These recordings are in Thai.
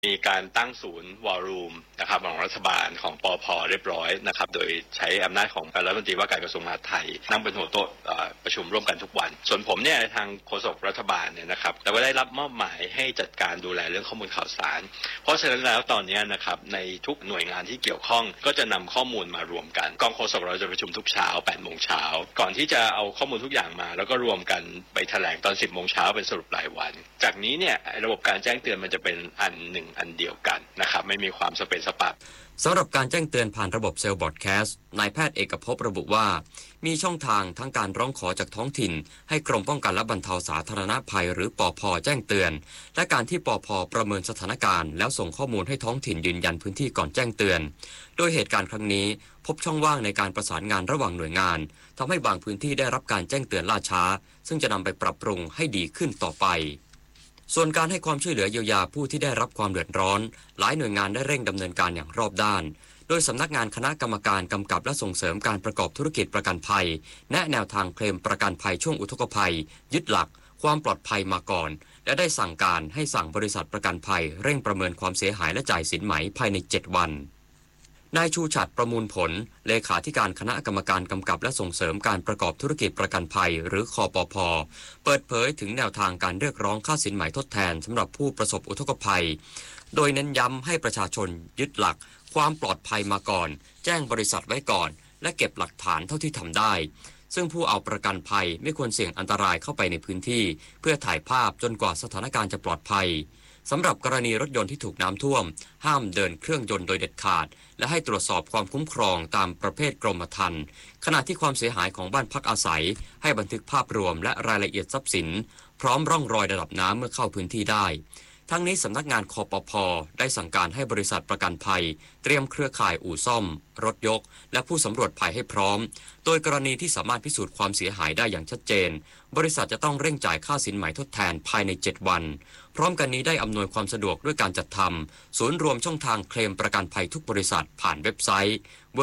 มีการตั้งศูนย์วอลลุ่มนะครับของรัฐบาลของปภ.เรียบร้อยนะครับโดยใช้อำนาจของรัฐมนตรีว่าการกระทรวงมหาดไทยนั่งเป็นหัวโต๊ะประชุมร่วมกันทุกวันส่วนผมเนี่ยทางโฆษกรัฐบาลเนี่ยนะครับเราก็ได้รับมอบหมายให้จัดการดูแลเรื่องข้อมูลข่าวสารเพราะฉะนั้นแล้วตอนนี้นะครับในทุกหน่วยงานที่เกี่ยวข้องก็จะนำข้อมูลมารวมกันกองโฆษกเราจะประชุมทุกเช้า 8 โมงเช้าก่อนที่จะเอาข้อมูลทุกอย่างมาแล้วก็รวมกันไปแถลงตอน 10 โมงเช้าเป็นสรุปรายวันจากนี้เนี่ยระบบการแจ้งเตือนมันจะเป็นอันหนึ่งอันเดียวกันนะครับไม่มีความสเปซสปะสำหรับการแจ้งเตือนผ่านระบบเซลล์บอร์ดแคสต์นายแพทย์เอกภพระบุว่ามีช่องทางทั้งการร้องขอจากท้องถิ่นให้กรมป้องกันและบรรเทาสาธารณภัยหรือปภ.แจ้งเตือนและการที่ปภ.ประเมินสถานการณ์แล้วส่งข้อมูลให้ท้องถิ่นยืนยันพื้นที่ก่อนแจ้งเตือนโดยเหตุการณ์ครั้งนี้พบช่องว่างในการประสานงานระหว่างหน่วยงานทำให้บางพื้นที่ได้รับการแจ้งเตือนล่าช้าซึ่งจะนำไปปรับปรุงให้ดีขึ้นต่อไปส่วนการให้ความช่วยเหลือเยียวยาผู้ที่ได้รับความเดือดร้อนหลายหน่วยงานได้เร่งดำเนินการอย่างรอบด้านโดยสำนักงานคณะกรรมการกำกับและส่งเสริมการประกอบธุรกิจประกันภัยแนะแนวทางเคลมประกันภัยช่วงอุทกภัยยึดหลักความปลอดภัยมาก่อนและได้สั่งการให้สั่งบริษัทประกันภัยเร่งประเมินความเสียหายและจ่ายสินไหมภายใน7 วันนายชูฉัตรประมูลผลเลขาธิการคณะกรรมการกำกับและส่งเสริมการประกอบธุรกิจประกันภัยหรือคปภ.เปิดเผยถึงแนวทางการเรียกร้องค่าสินไหมทดแทนสำหรับผู้ประสบอุทกภัยโดยเน้นย้ำให้ประชาชนยึดหลักความปลอดภัยมาก่อนแจ้งบริษัทไว้ก่อนและเก็บหลักฐานเท่าที่ทำได้ซึ่งผู้เอาประกันภัยไม่ควรเสี่ยงอันตรายเข้าไปในพื้นที่เพื่อถ่ายภาพจนกว่าสถานการณ์จะปลอดภัยสำหรับกรณีรถยนต์ที่ถูกน้ำท่วมห้ามเดินเครื่องยนต์โดยเด็ดขาดและให้ตรวจสอบความคุ้มครองตามประเภทกรมธรรม์ขณะที่ความเสียหายของบ้านพักอาศัยให้บันทึกภาพรวมและรายละเอียดทรัพย์สินพร้อมร่องรอยระดับน้ำเมื่อเข้าพื้นที่ได้ทั้งนี้สำนักงานคปภ.ได้สั่งการให้บริษัทประกันภัยเตรียมเครือข่ายอู่ซ่อมรถยกและผู้สำรวจภัยให้พร้อมโดยกรณีที่สามารถพิสูจน์ความเสียหายได้อย่างชัดเจนบริษัทจะต้องเร่งจ่ายค่าสินไหมทดแทนภายใน7 วันพร้อมกันนี้ได้อำนวยความสะดวกด้วยการจัดทำศูนย์รวมช่องทางเคลมประกันภัยทุกบริษัทผ่านเว็บไซต์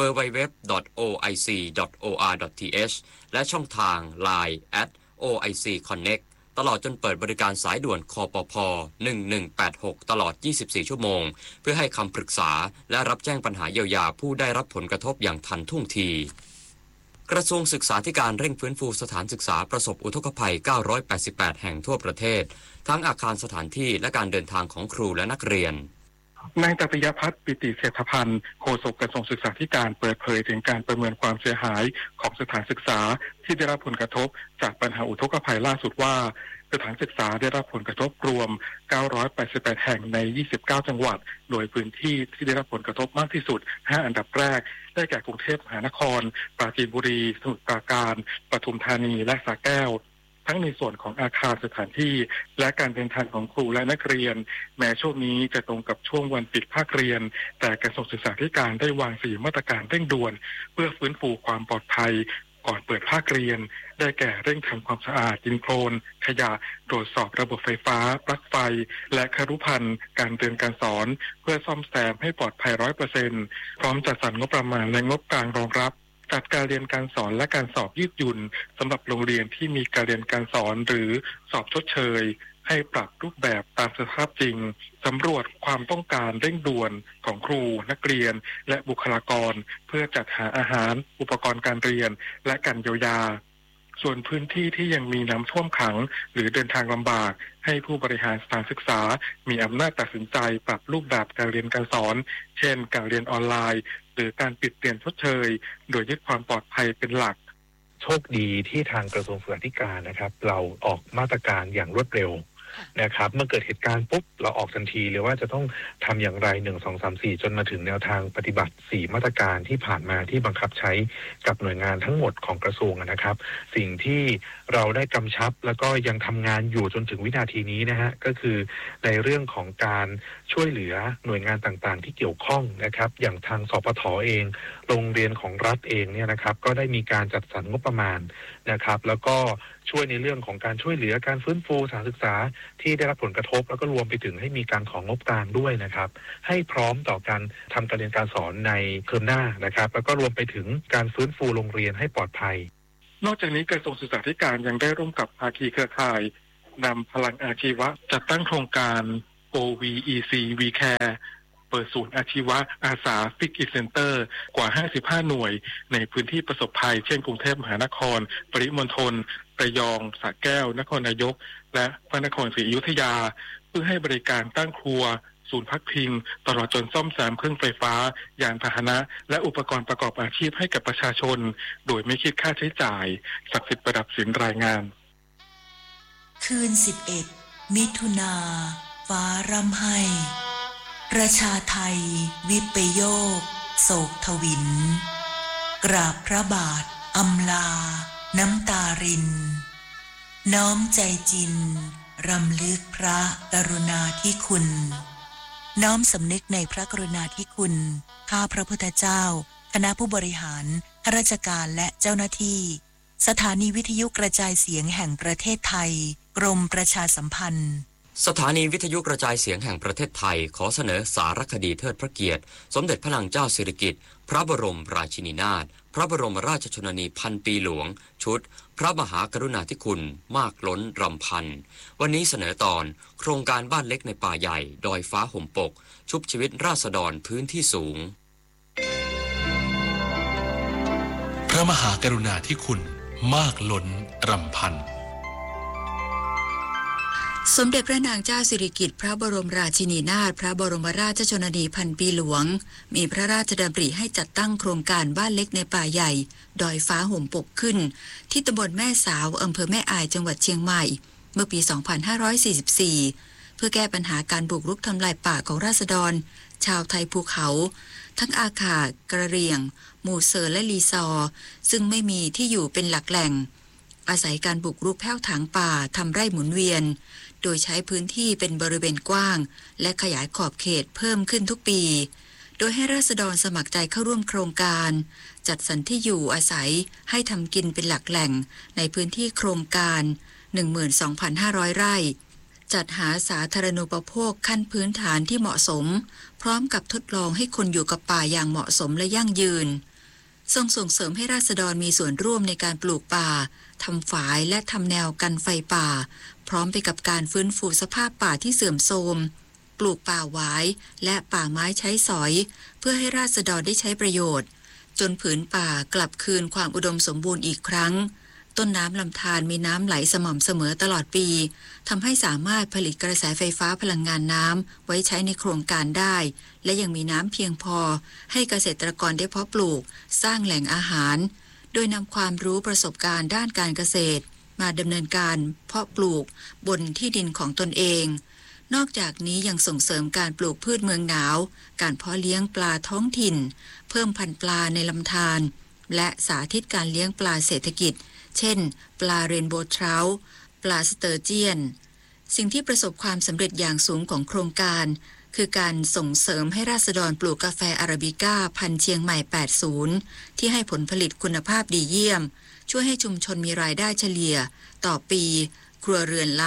www.oic.or.th และช่องทาง LINE @oicconnectตลอดจนเปิดบริการสายด่วนคปภ. 1186ตลอด24 ชั่วโมงเพื่อให้คำปรึกษาและรับแจ้งปัญหาเยียวยาผู้ได้รับผลกระทบอย่างทันท่วงทีกระทรวงศึกษาธิการเร่งฟื้นฟูสถานศึกษาประสบอุทกภัย988แห่งทั่วประเทศทั้งอาคารสถานที่และการเดินทางของครูและนักเรียนนายตปิยพัฒน์ปิติเศรษฐพันธ์โฆษกกระทรวงศึกษาธิการเปิดเผยถึงการประเมินความเสียหายของสถานศึกษาที่ได้รับผลกระทบจากปัญหาอุทกภัยล่าสุดว่าสถานศึกษาได้รับผลกระทบรวม988แห่งใน29จังหวัดโดยพื้นที่ที่ได้รับผลกระทบมากที่สุด5อันดับแรกได้แก่กรุงเทพมหานครปราจีนบุรีสมุทรปราการปทุมธานีและสระแก้วทั้งในส่วนของอาคารสถานที่และการเดินทางของครูและนักเรียนแม้ช่วงนี้จะตรงกับช่วงวันปิดภาคเรียนแต่กระทรวงศึกษาธิการได้วาง4มาตรการเร่งด่วนเพื่อฟื้นฟูความปลอดภัยก่อนเปิดภาคเรียนได้แก่เร่งทำความสะอาดดินโคลนขยะตรวจสอบระบบไฟฟ้าปลั๊กไฟและครุภัณฑ์การเรียนการสอนเพื่อซ่อมแซมให้ปลอดภัย 100% พร้อมจัดสรรงบประมาณและงบกลางรองรับจัดการเรียนการสอนและการสอบยืดหยุ่นสำหรับโรงเรียนที่มีการเรียนการสอนหรือสอบชดเชยให้ปรับรูปแบบตามสภาพจริงสำรวจความต้องการเร่งด่วนของครูนักเรียนและบุคลากรเพื่อจัดหาอาหารอุปกรณ์การเรียนและการเยียวยาส่วนพื้นที่ที่ยังมีน้ำท่วมขังหรือเดินทางลำบากให้ผู้บริหารสถานศึกษามีอำนาจตัดสินใจปรับรูปแบบการเรียนการสอนเช่นการเรียนออนไลน์หรือการปิดเรียนชดเชยโดยยึดความปลอดภัยเป็นหลักโชคดีที่ทางกระทรวงศึกษาธิการนะครับเราออกมาตรการอย่างรวดเร็วนะครับเมื่อเกิดเหตุการณ์ปุ๊บเราออกทันทีเลยว่าจะต้องทำอย่างไร1 2 3 4จนมาถึงแนวทางปฏิบัติ4มาตรการที่ผ่านมาที่บังคับใช้กับหน่วยงานทั้งหมดของกระทรวงนะครับสิ่งที่เราได้กำชับแล้วก็ยังทำงานอยู่จนถึงวินาทีนี้นะฮะก็คือในเรื่องของการช่วยเหลือหน่วยงานต่างๆที่เกี่ยวข้องนะครับอย่างทางสปท.เองโรงเรียนของรัฐเองเนี่ยนะครับก็ได้มีการจัดสรรงบประมาณนะครับแล้วก็ช่วยในเรื่องของการช่วยเหลือการฟื้นฟูสถานศึกษาที่ได้รับผลกระทบแล้วก็รวมไปถึงให้มีการของงบกลางด้วยนะครับให้พร้อมต่อการทำการเรียนการสอนในเทอมหน้านะครับแล้วก็รวมไปถึงการฟื้นฟูโรงเรียนให้ปลอดภัยนอกจากนี้กระทรวงศึกษาธิการยังได้ร่วมกับภาคีเครือข่ายนำพลังอาชีวะจัดตั้งโครงการ OVEC VCare เปิดศูนย์อาชีวะอาสาฟิกอิเซ็นเตอร์กว่า55หน่วยในพื้นที่ประสบภัยเช่นกรุงเทพมหานครปริมณฑลระยองสระแก้วนครนายกและพระนครศรีอยุธยาเพื่อให้บริการตั้งครัวศูนย์พักพิงตลอดจนซ่อมแซมเครื่องไฟฟ้ายานพาหนะและอุปกรณ์ประกอบอาชีพให้กับประชาชนโดยไม่คิดค่าใช้จ่ายศักดิ์สิทธิ์ประดับสินรายงานคืน11มิถุนาฟ้าร่ำไห้ประชาไทยวิปโยคโศกทวินกราบพระบาทอำลาน้ำตารินน้อมใจจินรำลึกพระกรุณาธิคุณน้อมสำนึกในพระกรุณาธิคุณข้าพระพุทธเจ้าคณะผู้บริหารข้าราชการและเจ้าหน้าที่สถานีวิทยุกระจายเสียงแห่งประเทศไทยกรมประชาสัมพันธ์สถานีวิทยุกระจายเสียงแห่งประเทศไทยขอเสนอสารคดีเทิดพระเกียรติสมเด็จพระนางเจ้าสิริกิติ์พระบรมราชินีนาถพระบรมราชชนนีพันปีหลวงชุดพระมหากรุณาธิคุณมากล้นรำพันวันนี้เสนอตอนโครงการบ้านเล็กในป่าใหญ่ดอยฟ้าห่มปกชุบชีวิตราษฎรพื้นที่สูงพระมหากรุณาธิคุณมากล้นรำพันสมเด็จพระนางเจ้าสิริกิติ์พระบรมราชินีนาถพระบรมราชชนนีพันปีหลวงมีพระราชดำริให้จัดตั้งโครงการบ้านเล็กในป่าใหญ่ดอยฟ้าห่มปกขึ้นที่ตำบลแม่สาวอำเภอแม่อายจังหวัดเชียงใหม่เมื่อปี 2544 เพื่อแก้ปัญหาการบุกรุกทำลายป่าของราษฎรชาวไทยภูเขาทั้งอาขากระเหรี่ยงหมู่เซอร์และลีซอร์ซึ่งไม่มีที่อยู่เป็นหลักแหล่งอาศัยการบุกรุกแผ้วถางป่าทำไร่หมุนเวียนโดยใช้พื้นที่เป็นบริเวณกว้างและขยายขอบเขตเพิ่มขึ้นทุกปีโดยให้ราษฎรสมัครใจเข้าร่วมโครงการจัดสรรที่อยู่อาศัยให้ทำกินเป็นหลักแหล่งในพื้นที่โครงการ 12,500 ไร่จัดหาสาธารณูปโภคขั้นพื้นฐานที่เหมาะสมพร้อมกับทดลองให้คนอยู่กับป่าอย่างเหมาะสมและยั่งยืนทรงส่งเสริมให้ราษฎรมีส่วนร่วมในการปลูกป่าทำฝายและทำแนวกันไฟป่าพร้อมไปกับการฟื้นฟูสภาพป่าที่เสื่อมโทรมปลูกป่าหวายและป่าไม้ใช้สอยเพื่อให้ราษฎรได้ใช้ประโยชน์จนผืนป่ากลับคืนความอุดมสมบูรณ์อีกครั้งต้นน้ำลำธารมีน้ำไหลสม่ำเสมอตลอดปีทำให้สามารถผลิตกระแสไฟฟ้าพลังงานน้ำไว้ใช้ในโครงการได้และยังมีน้ำเพียงพอให้เกษตรกรได้เพาะปลูกสร้างแหล่งอาหารโดยนำความรู้ประสบการณ์ด้านการเกษตรมาดำเนินการเพาะปลูกบนที่ดินของตนเองนอกจากนี้ยังส่งเสริมการปลูกพืชเมืองหนาวการเพาะเลี้ยงปลาท้องถิ่นเพิ่มพันธุ์ปลาในลำธารและสาธิตการเลี้ยงปลาเศรษฐกิจเช่นปลาเรนโบว์เทราท์ปลาสเตอร์เจียนสิ่งที่ประสบความสำเร็จอย่างสูงของโครงการคือการส่งเสริมให้ราษฎรปลูกกาแฟอาราบิก้าพันธุ์เชียงใหม่ 80 ที่ให้ผลผลิตคุณภาพดีเยี่ยมช่วยให้ชุมชนมีรายได้เฉลี่ยต่อปีครัวเรือนละ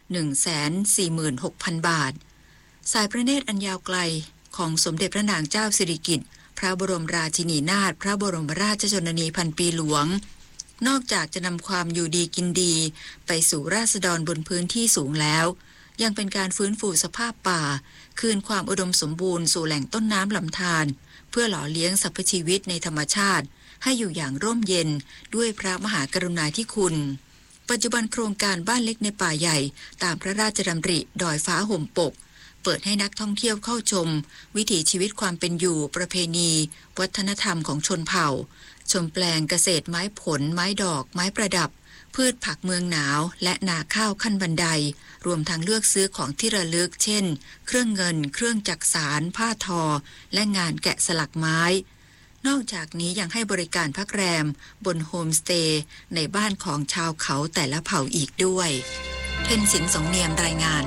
146,000 บาทสายพระเนตรอันยาวไกลของสมเด็จพระนางเจ้าสิริกิติ์พระบรมราชินีนาถพระบรมราชชนนีพันปีหลวงนอกจากจะนำความอยู่ดีกินดีไปสู่ราษฎรบนพื้นที่สูงแล้วยังเป็นการฟื้นฟูสภาพป่าคืนความอุดมสมบูรณ์สู่แหล่งต้นน้ำลำธารเพื่อหล่อเลี้ยงสรรพชีวิตในธรรมชาติให้อยู่อย่างร่มเย็นด้วยพระมหากรุณาธิคุณปัจจุบันโครงการบ้านเล็กในป่าใหญ่ตามพระราชดำริดอยฟ้าห่มปกเปิดให้นักท่องเที่ยวเข้าชมวิถีชีวิตความเป็นอยู่ประเพณีวัฒนธรรมของชนเผ่าชมแปลงเกษตรไม้ผลไม้ดอกไม้ประดับพืชผักเมืองหนาวและนาข้าวขั้นบันไดรวมทั้งเลือกซื้อของที่ระลึกเช่นเครื่องเงินเครื่องจักสานผ้าทอและงานแกะสลักไม้นอกจากนี้ยังให้บริการพักแรมบนโฮมสเตย์ในบ้านของชาวเขาแต่ละเผ่าอีกด้วยเพ็ญศิลป์สงเนียมรายงาน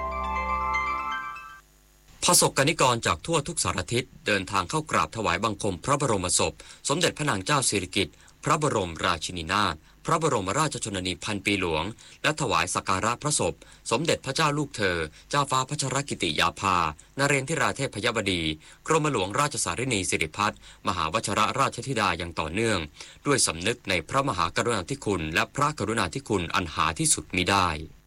ประสบกนิกรจากทั่วทุกสารทิศเดินทางเข้ากราบถวายบังคมพระบรมศพสมเด็จพระนางเจ้าสิริกิติ์พระบรมราชินีนาถพระบรมราชชนนีพันปีหลวงและถวายสักการะพระศพสมเด็จพระเจ้าลูกเธอเจ้าฟ้าพัชรกิติยาภานเรนทิราเทพยบดีกรมหลวงราชสารินีสิริพัฒน์มหาวชรราชธิดาอย่างต่อเนื่องด้วยสำนึกในพระมหากรุณาธิคุณและพระกรุณาธิคุณอันหาที่สุดมิได้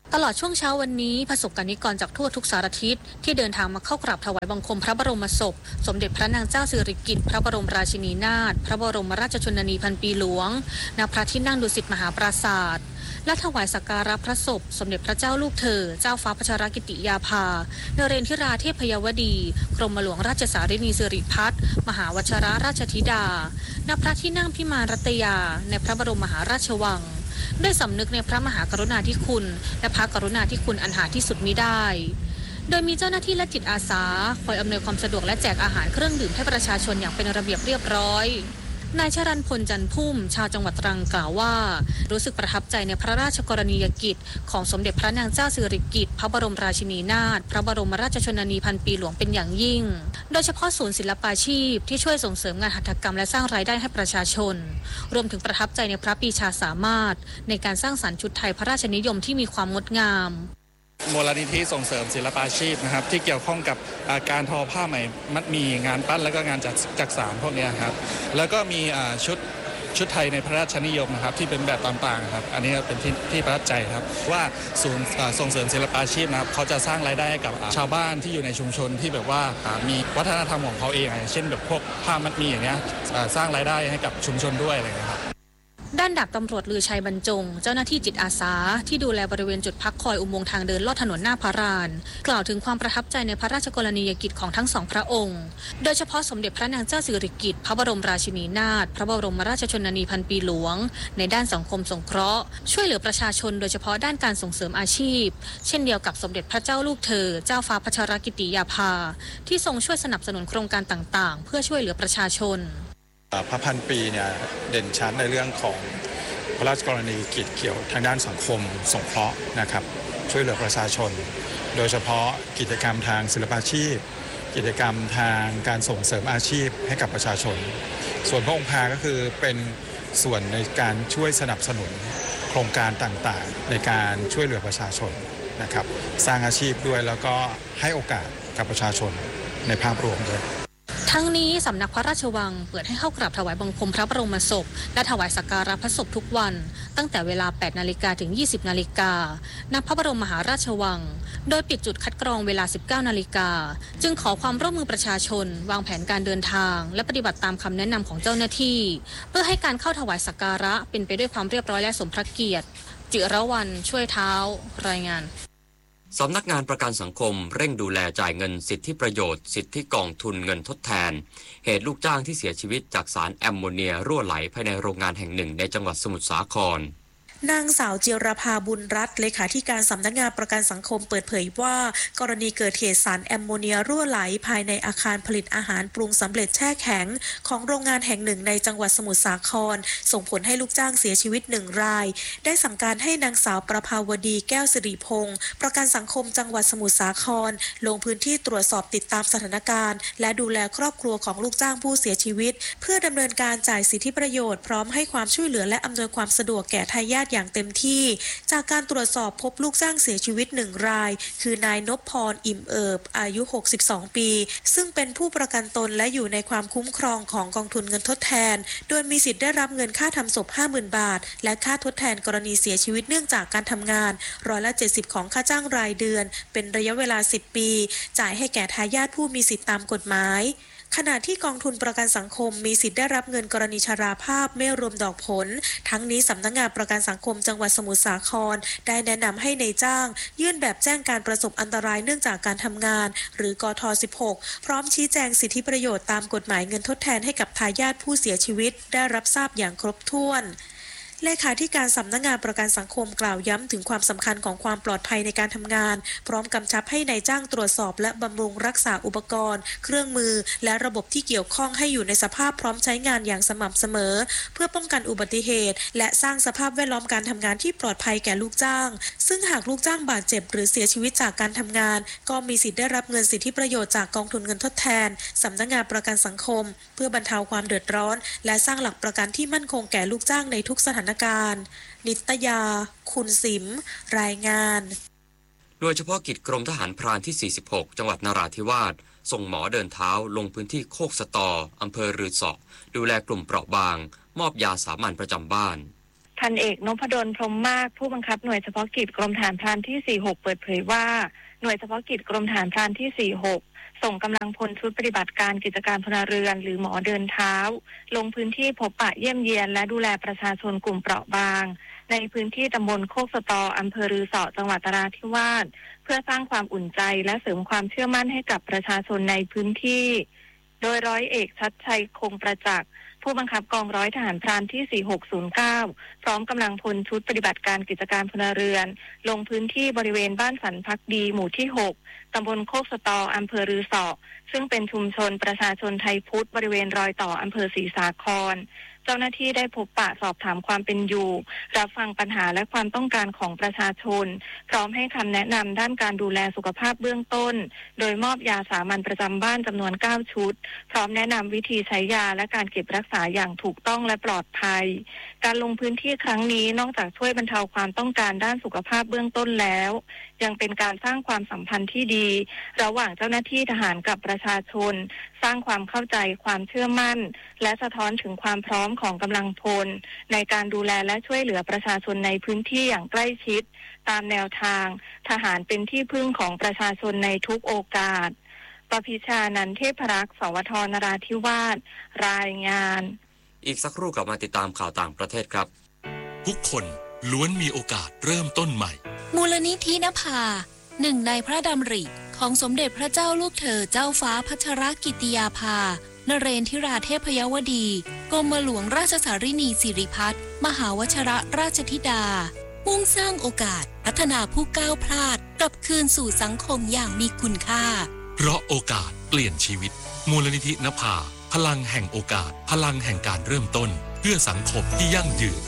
ตลอดช่วงเช้าวันนี้ประสบกนิกรจากทั่วทุกสารทิศที่เดินทางมาเข้ากราบถวายบังคมพระบรมศพสมเด็จพระนางเจ้าสิริกิติ์พระบรมราชินีนาถพระบรมราชชนนีพันปีหลวงณพระที่นั่งดุสิตมหาปราสาทและถวายสักการะพระศพสมเด็จพระเจ้าลูกเธอเจ้าฟ้าพัชรกิติยาภานเรนทิราเทพยวดีกรมหลวงราชสารินีสิริพัฒน์มหาวชรราชธิดาณพระที่นั่งพิมานรัตยาในพระบรมมหาราชวังด้วยสำนึกในพระมหากรุณาธิคุณและพระกรุณาธิคุณอันหาที่สุดมิได้โดยมีเจ้าหน้าที่และจิตอาสาคอยอำนวยความสะดวกและแจกอาหารเครื่องดื่มให้ประชาชนอย่างเป็นระเบียบเรียบร้อยนายชรัญพลจันพุ่มชาวจังหวัดตรังกล่าวว่ารู้สึกประทับใจในพระราชกรณียกิจของสมเด็จพระนางเจ้าสิริกิติ์พระบรมราชินีนาถพระบรมราชชนนีพันปีหลวงเป็นอย่างยิ่งโดยเฉพาะศูนย์ศิลปาชีพที่ช่วยส่งเสริมงานหัตถกรรมและสร้างรายได้ให้ประชาชนรวมถึงประทับใจในพระปรีชาสามารถในการสร้างสรรค์ชุดไทยพระราชนิยมที่มีความงดงามมูลนิธิส่งเสริมศิลปาชีพนะครับที่เกี่ยวข้องกับการทอผ้าไหมมัดหมี่งานปั้นแล้วก็งานจักสานพวกนี้ครับแล้วก็มีชุดไทยในพระราชนิยมนะครับที่เป็นแบบต่างๆครับอันนี้เป็นที่ประทับใจครับว่าศูนย์ส่งเสริมศิลปาชีพนะครับเขาจะสร้างรายได้ให้กับชาวบ้านที่อยู่ในชุมชนที่แบบว่ามีวัฒนธรรมของเขาเองเช่นแบบพวกผ้ามัดหมี่อย่างเงี้ยสร้างรายได้ให้กับชุมชนด้วยอะไรอย่างเงี้ยครับด้านดาบตำรวจลือชัยบรรจงเจ้าหน้าที่จิตอาสาที่ดูแลบริเวณจุดพักคอยอุโมงค์ทางเดินลอดถนนหน้าพระลานกล่าวถึงความประทับใจในพระราชกรณียกิจของทั้งสองพระองค์โดยเฉพาะสมเด็จพระนางเจ้าสิริกิติ์พระบรมราชินีนาถพระบรมราชชนนีพันปีหลวงในด้านสังคมสงเคราะห์ช่วยเหลือประชาชนโดยเฉพาะด้านการส่งเสริมอาชีพเช่นเดียวกับสมเด็จพระเจ้าลูกเธอเจ้าฟ้าพัชรกิติยาภาที่ทรงช่วยสนับสนุนโครงการต่างๆเพื่อช่วยเหลือประชาชนพระพันปีเนี่ยเด่นชัดในเรื่องของพระราชกรณียกิจเกี่ยวทางด้านสังคมสงเคราะห์นะครับช่วยเหลือประชาชนโดยเฉพาะกิจกรรมทางศิลปาชีพกิจกรรมทางการส่งเสริมอาชีพให้กับประชาชนส่วนพระองค์พาก็คือเป็นส่วนในการช่วยสนับสนุนโครงการต่างๆในการช่วยเหลือประชาชนนะครับสร้างอาชีพด้วยแล้วก็ให้โอกาสกับประชาชนในภาพรวมด้วยทั้งนี้สำนักพระราชวังเปิดให้เข้ากราบถวายบังคมพระบรมศพและถวายสักการะพระศพทุกวันตั้งแต่เวลา 8 นาฬิกาถึง 20 นาฬิกาณพระบรมมหาราชวังโดยปิดจุดคัดกรองเวลา 19 นาฬิกาจึงขอความร่วมมือประชาชนวางแผนการเดินทางและปฏิบัติตามคำแนะนำของเจ้าหน้าที่เพื่อให้การเข้าถวายสักการะเป็นไปด้วยความเรียบร้อยและสมพระเกียรติจิรวรรณช่วยเท้ารายงานสำนักงานประกันสังคมเร่งดูแลจ่ายเงินสิทธิประโยชน์สิทธิกองทุนเงินทดแทนเหตุลูกจ้างที่เสียชีวิตจากสารแอมโมเนียรั่วไหลภายในโรงงานแห่งหนึ่งในจังหวัดสมุทรสาครนางสาวเจียรภาบุญรัตน์เลขาธิการสำนักงานประกันสังคมเปิดเผยว่ากรณีเกิดเหตุสารแอมโมเนียรั่วไหลภายในอาคารผลิตอาหารปรุงสำเร็จแช่แข็งของโรงงานแห่งหนึ่งในจังหวัดสมุทรสาครส่งผลให้ลูกจ้างเสียชีวิต1 รายได้สั่งการให้นางสาวประภาวดีแก้วสิริพงศ์ประกันสังคมจังหวัดสมุทรสาครลงพื้นที่ตรวจสอบติดตามสถานการณ์และดูแลครอบครัวของลูกจ้างผู้เสียชีวิตเพื่อดำเนินการจ่ายสิทธิประโยชน์พร้อมให้ความช่วยเหลือและอำนวยความสะดวกแก่ทายาทอย่างเต็มที่จากการตรวจสอบพบลูกจ้างเสียชีวิต1 รายคือนายนพพรอิ่มเอิบอายุ62 ปีซึ่งเป็นผู้ประกันตนและอยู่ในความคุ้มครองของกองทุนเงินทดแทนโดยมีสิทธิ์ได้รับเงินค่าทำศพ 50,000 บาทและค่าทดแทนกรณีเสียชีวิตเนื่องจากการทำงาน70%ของค่าจ้างรายเดือนเป็นระยะเวลา10 ปีจ่ายให้แก่ทายาทผู้มีสิทธิตามกฎหมายขณะที่กองทุนประกันสังคมมีสิทธิ์ได้รับเงินกรณีชราภาพไม่รวมดอกผลทั้งนี้สำนักงานประกันสังคมจังหวัดสมุทรสาครได้แนะนำให้นายจ้างยื่นแบบแจ้งการประสบอันตรายเนื่องจากการทำงานหรือกท16พร้อมชี้แจงสิทธิประโยชน์ตามกฎหมายเงินทดแทนให้กับทายาทผู้เสียชีวิตได้รับทราบอย่างครบถ้วนเลขาธิการสำนักงานประกันสังคมกล่าวย้ำถึงความสำคัญของความปลอดภัยในการทำงานพร้อมกำชับให้นายจ้างตรวจสอบและบำรุงรักษาอุปกรณ์เครื่องมือและระบบที่เกี่ยวข้องให้อยู่ในสภาพพร้อมใช้งานอย่างสม่ำเสมอเพื่อป้องกันอุบัติเหตุและสร้างสภาพแวดล้อมการทำงานที่ปลอดภัยแก่ลูกจ้างซึ่งหากลูกจ้างบาดเจ็บหรือเสียชีวิตจากการทำงานก็มีสิทธิ์ได้รับเงินสิทธิประโยชน์จากกองทุนเงินทดแทนสำนักงานประกันสังคมเพื่อบรรเทาความเดือดร้อนและสร้างหลักประกันที่มั่นคงแก่ลูกจ้างในทุกสถานการณ์นิตยาคุณสิมรายงานโดยเฉพาะกิจกรมทหารพรานที่46จังหวัดนราธิวาสส่งหมอเดินเท้าลงพื้นที่โคกสตออำเภอรือสอดูแลกลุ่มเปราะบางมอบยาสามัญประจำบ้านพันเอกนพดลพรหมมากผู้บังคับหน่วยเฉพาะกิจกรมทหารพรานที่46เปิดเผยว่าหน่วยเฉพาะกิจกรมทหารพรานที่46ส่งกำลังพลชุดปฏิบัติการกิจการพลเรือนหรือหมอเดินเท้าลงพื้นที่พบปะเยี่ยมเยียนและดูแลประชาชนกลุ่มเปราะบางในพื้นที่ตำบลโคกสตออำเภอรือสอจังหวัดนราธิวาสเพื่อสร้างความอุ่นใจและเสริมความเชื่อมั่นให้กับประชาชนในพื้นที่โดยร้อยเอกชัดชัยคงประจักษ์ผู้บังคับกองร้อยทหารพรานที่4609พร้อมกำลังพลชุดปฏิบัติการกิจการพลเรือนลงพื้นที่บริเวณบ้านสันพักดีหมู่ที่6ตำบลโคกสตออำเภอรือสอซึ่งเป็นชุมชนประชาชนไทยพุทธบริเวณรอยต่ออำเภอศรีสาครเจ้าหน้าที่ได้พบปะสอบถามความเป็นอยู่รับฟังปัญหาและความต้องการของประชาชนพร้อมให้คำแนะนำด้านการดูแลสุขภาพเบื้องต้นโดยมอบยาสามัญประจำบ้านจำนวน9ชุดพร้อมแนะนำวิธีใช้ยาและการเก็บรักษาอย่างถูกต้องและปลอดภัยการลงพื้นที่ครั้งนี้นอกจากช่วยบรรเทาความต้องการด้านสุขภาพเบื้องต้นแล้วยังเป็นการสร้างความสัมพันธ์ที่ดีระหว่างเจ้าหน้าที่ทหารกับประชาชนสร้างความเข้าใจความเชื่อมั่นและสะท้อนถึงความพร้อมของกำลังพลในการดูแลและช่วยเหลือประชาชนในพื้นที่อย่างใกล้ชิดตามแนวทางทหารเป็นที่พึ่งของประชาชนในทุกโอกาสปพิชานันท์เทพรักษ์สวทนราธิวาสรายงานอีกสักครู่กลับมาติดตามข่าวต่างประเทศครับทุกคนล้วนมีโอกาสเริ่มต้นใหม่มูลนิธินภาหนึ่งในพระดำริของสมเด็จพระเจ้าลูกเธอเจ้าฟ้าพัชรกิติยาภานเรนทิราเทพยวดีกรมหลวงราชสารินีสิริพัฒน์มหาวชรราชธิดามุ่งสร้างโอกาสพัฒนาผู้ก้าวพลาดกลับคืนสู่สังคมอย่างมีคุณค่าเพราะโอกาสเปลี่ยนชีวิตมูลนิธินภาพลังแห่งโอกาสพลังแห่งการเริ่มต้นเพื่อสังคมที่ยั่งยืน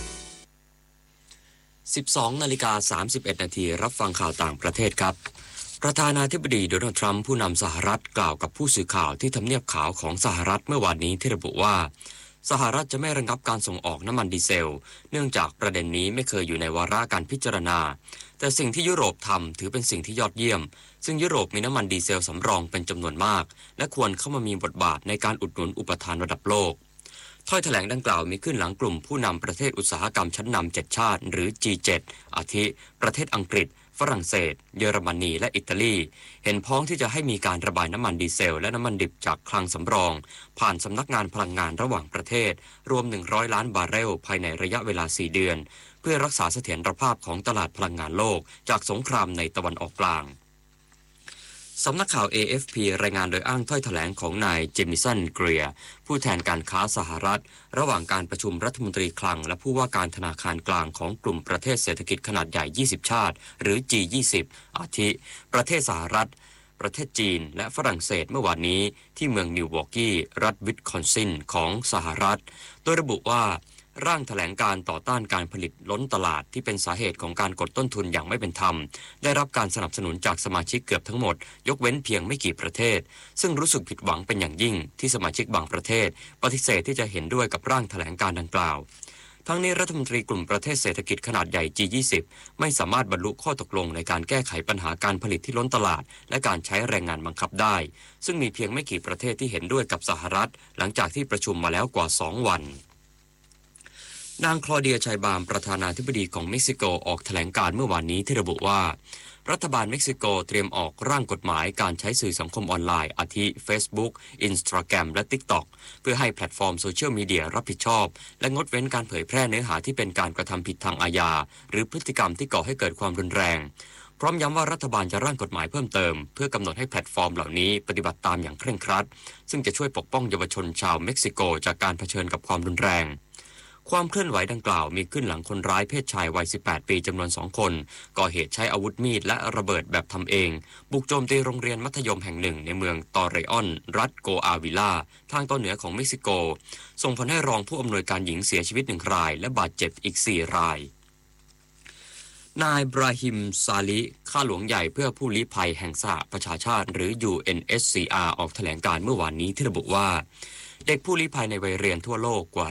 12:31 นาทีรับฟังข่าวต่างประเทศครับประธานาธิบดีโดนัลด์ทรัมป์ผู้นำสหรัฐกล่าวกับผู้สื่อข่าวที่ทำเนียบขาวของสหรัฐเมื่อวานนี้ที่ระบุว่าสหรัฐจะไม่ระงับการส่งออกน้ำมันดีเซลเนื่องจากประเด็นนี้ไม่เคยอยู่ในวาระการพิจารณาแต่สิ่งที่ยุโรปทำถือเป็นสิ่งที่ยอดเยี่ยมซึ่งยุโรปมีน้ำมันดีเซลสำรองเป็นจำนวนมากและควรเข้ามามีบทบาทในการอุดหนุนอุปทานระดับโลกถ้อยแถลงดังกล่าวมีขึ้นหลังกลุ่มผู้นำประเทศอุตสาหกรรมชั้นนำ7ชาติหรือ G7 อาทิประเทศอังกฤษฝรั่งเศสเยอรมนีและอิตาลีเห็นพ้องที่จะให้มีการระบายน้ำมันดีเซลและน้ำมันดิบจากคลังสำรองผ่านสำนักงานพลังงานระหว่างประเทศรวม100ล้านบาร์เรลภายในระยะเวลา4เดือนเพื่อรักษาเสถียรภาพของตลาดพลังงานโลกจากสงครามในตะวันออกกลางสำนักข่าว AFP รายงานโดยอ้างถ้อยแถลงของนายเจมิสันเกรียร์ผู้แทนการค้าสหรัฐระหว่างการประชุมรัฐมนตรีคลังและผู้ว่าการธนาคารกลางของกลุ่มประเทศเศรษฐกิจขนาดใหญ่20ชาติหรือ G20 อาทิประเทศสหรัฐประเทศจีนและฝรั่งเศสเมื่อวานนี้ที่เมืองมิลวอกกี้รัฐวิสคอนซินของสหรัฐโดยระบุว่าร่างแถลงการต่อต้านการผลิตล้นตลาดที่เป็นสาเหตุของการกดต้นทุนอย่างไม่เป็นธรรมได้รับการสนับสนุนจากสมาชิกเกือบทั้งหมดยกเว้นเพียงไม่กี่ประเทศซึ่งรู้สึกผิดหวังเป็นอย่างยิ่งที่สมาชิกบางประเทศปฏิเสธที่จะเห็นด้วยกับร่างแถลงการดังกล่าวทั้งนี้รัฐมนตรีกลุ่มประเทศเศรษฐกิจขนาดใหญ่ G20 ไม่สามารถบรรลุข้อตกลงในการแก้ไขปัญหาการผลิตที่ล้นตลาดและการใช้แรงงานบังคับได้ซึ่งมีเพียงไม่กี่ประเทศที่เห็นด้วยกับสหรัฐหลังจากที่ประชุมมาแล้วกว่า2วันนางคลอเดีย ชัยบามประธานาธิบดีของเม็กซิโกออกแถลงการเมื่อวานนี้ที่ระบุว่ารัฐบาลเม็กซิโกเตรียมออกร่างกฎหมายการใช้สื่อสังคมออนไลน์อาทิ Facebook Instagram และ TikTok เพื่อให้แพลตฟอร์มโซเชียลมีเดียรับผิดชอบและงดเว้นการเผยแพร่เนื้อหาที่เป็นการกระทำผิดทางอาญาหรือพฤติกรรมที่ก่อให้เกิดความรุนแรงพร้อมย้ำว่ารัฐบาลจะร่างกฎหมายเพิ่มเติมเพื่อกำหนดให้แพลตฟอร์มเหล่านี้ปฏิบัติตามอย่างเคร่งครัดซึ่งจะช่วยปกป้องเยาวชนชาวเม็กซิโกจากการเผชิญกับความรุนแรงความเคลื่อนไหวดังกล่าวมีขึ้นหลังคนร้ายเพศชายวัย18ปีจำนวน2คนก่อเหตุใช้อาวุธมีดและระเบิดแบบทำเองบุกโจมตีโรงเรียนมัธยมแห่งหนึ่งในเมืองตอเรออนรัฐโกอาวิลาทางตอนเหนือของเม็กซิโกส่งผลให้รองผู้อำนวยการหญิงเสียชีวิต1รายและบาดเจ็บอีก4รายนายบราฮิมซาลิข้าหลวงใหญ่เพื่อผู้ลี้ภัยแห่งสหประชาชาติหรือ UNHCR ออกแถลงการเมื่อวานนี้ที่ระบุว่าเด็กผู้ลี้ภัยในวัยเรียนทั่วโลกกว่า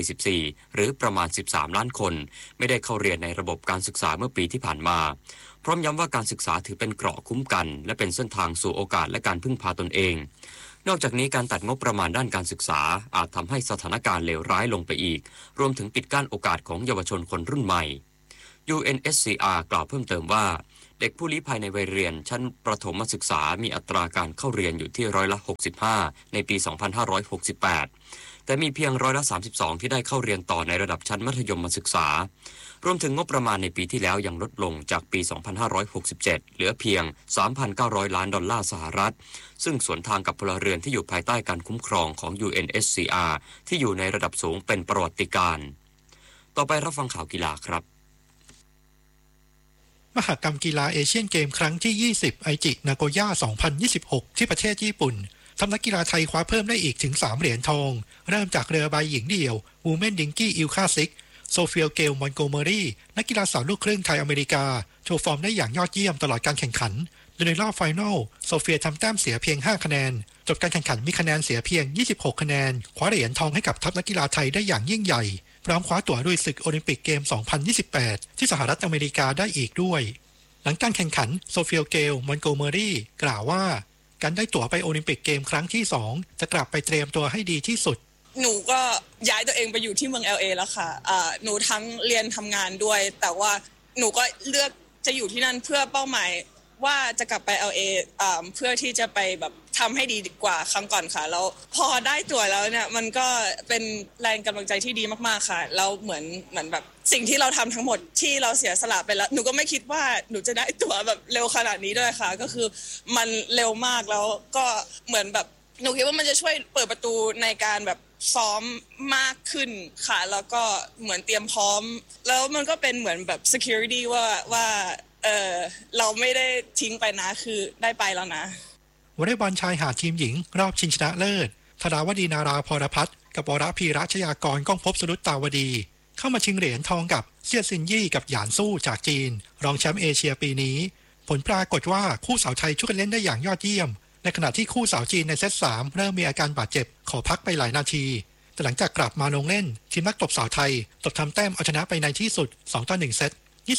44%หรือประมาณ13ล้านคนไม่ได้เข้าเรียนในระบบการศึกษาเมื่อปีที่ผ่านมาพร้อมย้ำว่าการศึกษาถือเป็นเกราะคุ้มกันและเป็นเส้นทางสู่โอกาสและการพึ่งพาตนเองนอกจากนี้การตัดงบประมาณด้านการศึกษาอาจทำให้สถานการณ์เลวร้ายลงไปอีกรวมถึงปิดกั้นโอกาสของเยาวชนคนรุ่นใหม่ UNSCR กล่าวเพิ่มเติมว่าเด็กผู้ลี้ภัยในวัยเรียนชั้นประถมศึกษามีอัตราการเข้าเรียนอยู่ที่65%ในปี 2568 แต่มีเพียง32%ที่ได้เข้าเรียนต่อในระดับชั้นมัธยมศึกษารวมถึงงบประมาณในปีที่แล้วยังลดลงจากปี 2567 เหลือเพียง 3,900 ล้านดอลลาร์สหรัฐซึ่งสวนทางกับพลเรือนที่อยู่ภายใต้การคุ้มครองของ UNSCR ที่อยู่ในระดับสูงเป็นประวัติการณ์ต่อไปรับฟังข่าวกีฬาครับมหกรรมกีฬาเอเชียนเกมครั้งที่ 20 ไอจินาโกย่า 2026 ที่ประเทศญี่ปุ่นทำนักกีฬาไทยคว้าเพิ่มได้อีกถึง 3 เหรียญทองเริ่มจากเรือใบหญิงเดี่ยววูแมนดิงกี้อิลคาซิกโซเฟียเกลมอนโกเมอรี่นักกีฬาสาวลูกครึ่งไทยอเมริกาโชว์ฟอร์มได้อย่างยอดเยี่ยมตลอดการแข่งขันโดยในรอบไฟนอลโซเฟียทำแต้มเสียเพียง 5 คะแนนจบการแข่งขันมีคะแนนเสียเพียง 26 คะแนนคว้าเหรียญทองให้กับทัพนักกีฬาไทยได้อย่างยิ่งใหญ่พร้อมคว้าตั๋วลุยศึกโอลิมปิกเกม 2028 ที่สหรัฐอเมริกาได้อีกด้วยหลังการแข่งขันโซเฟียเกลมอนโกเมอรี่กล่าวว่าการได้ตั๋วไปโอลิมปิกเกมครั้งที่ 2 จะกลับไปเตรียมตัวให้ดีที่สุดหนูก็ย้ายตัวเองไปอยู่ที่เมือง LA แล้วค่ะหนูทั้งเรียนทำงานด้วยแต่ว่าหนูก็เลือกจะอยู่ที่นั่นเพื่อเป้าหมายว่าจะกลับไป LA เพื่อที่จะไปแบบทำให้ดีกว่าครั้งก่อนค่ะแล้วพอได้ตั๋วแล้วเนี่ยมันก็เป็นแรงกำลังใจที่ดีมากๆค่ะแล้วเหมือนแบบสิ่งที่เราทำทั้งหมดที่เราเสียสละไปแล้วหนูก็ไม่คิดว่าหนูจะได้ตั๋วแบบเร็วขนาดนี้ด้วยค่ะก็คือมันเร็วมากแล้วก็เหมือนแบบหนูคิดว่ามันจะช่วยเปิดประตูในการแบบซ้อมมากขึ้นค่ะแล้วก็เหมือนเตรียมพร้อมแล้วมันก็เป็นเหมือนแบบ security ว่าเราไม่ได้ทิ้งไปนะคือได้ไปแล้วนะวอลเลย์บอลชายหาดทีมหญิงรอบชิงชนะเลิศธาราวดีนาราพรพัฒน์กับวรพีรัชยากรก้องภพสรุตตาวดีเข้ามาชิงเหรียญทองกับเซี่ยซินยี่กับหยานสู้จากจีนรองแชมป์เอเชียปีนี้ผลปรากฏว่าคู่สาวไทยช่วยกันเล่นได้อย่างยอดเยี่ยมในขณะที่คู่สาวจีนในเซต 3เริ่มมีอาการบาดเจ็บขอพักไปหลายนาทีแต่หลังจากกลับมาลงเล่นทีมนักตบสาวไทยตบทำแต้มเอาชนะไปในที่สุด 2-1 เซต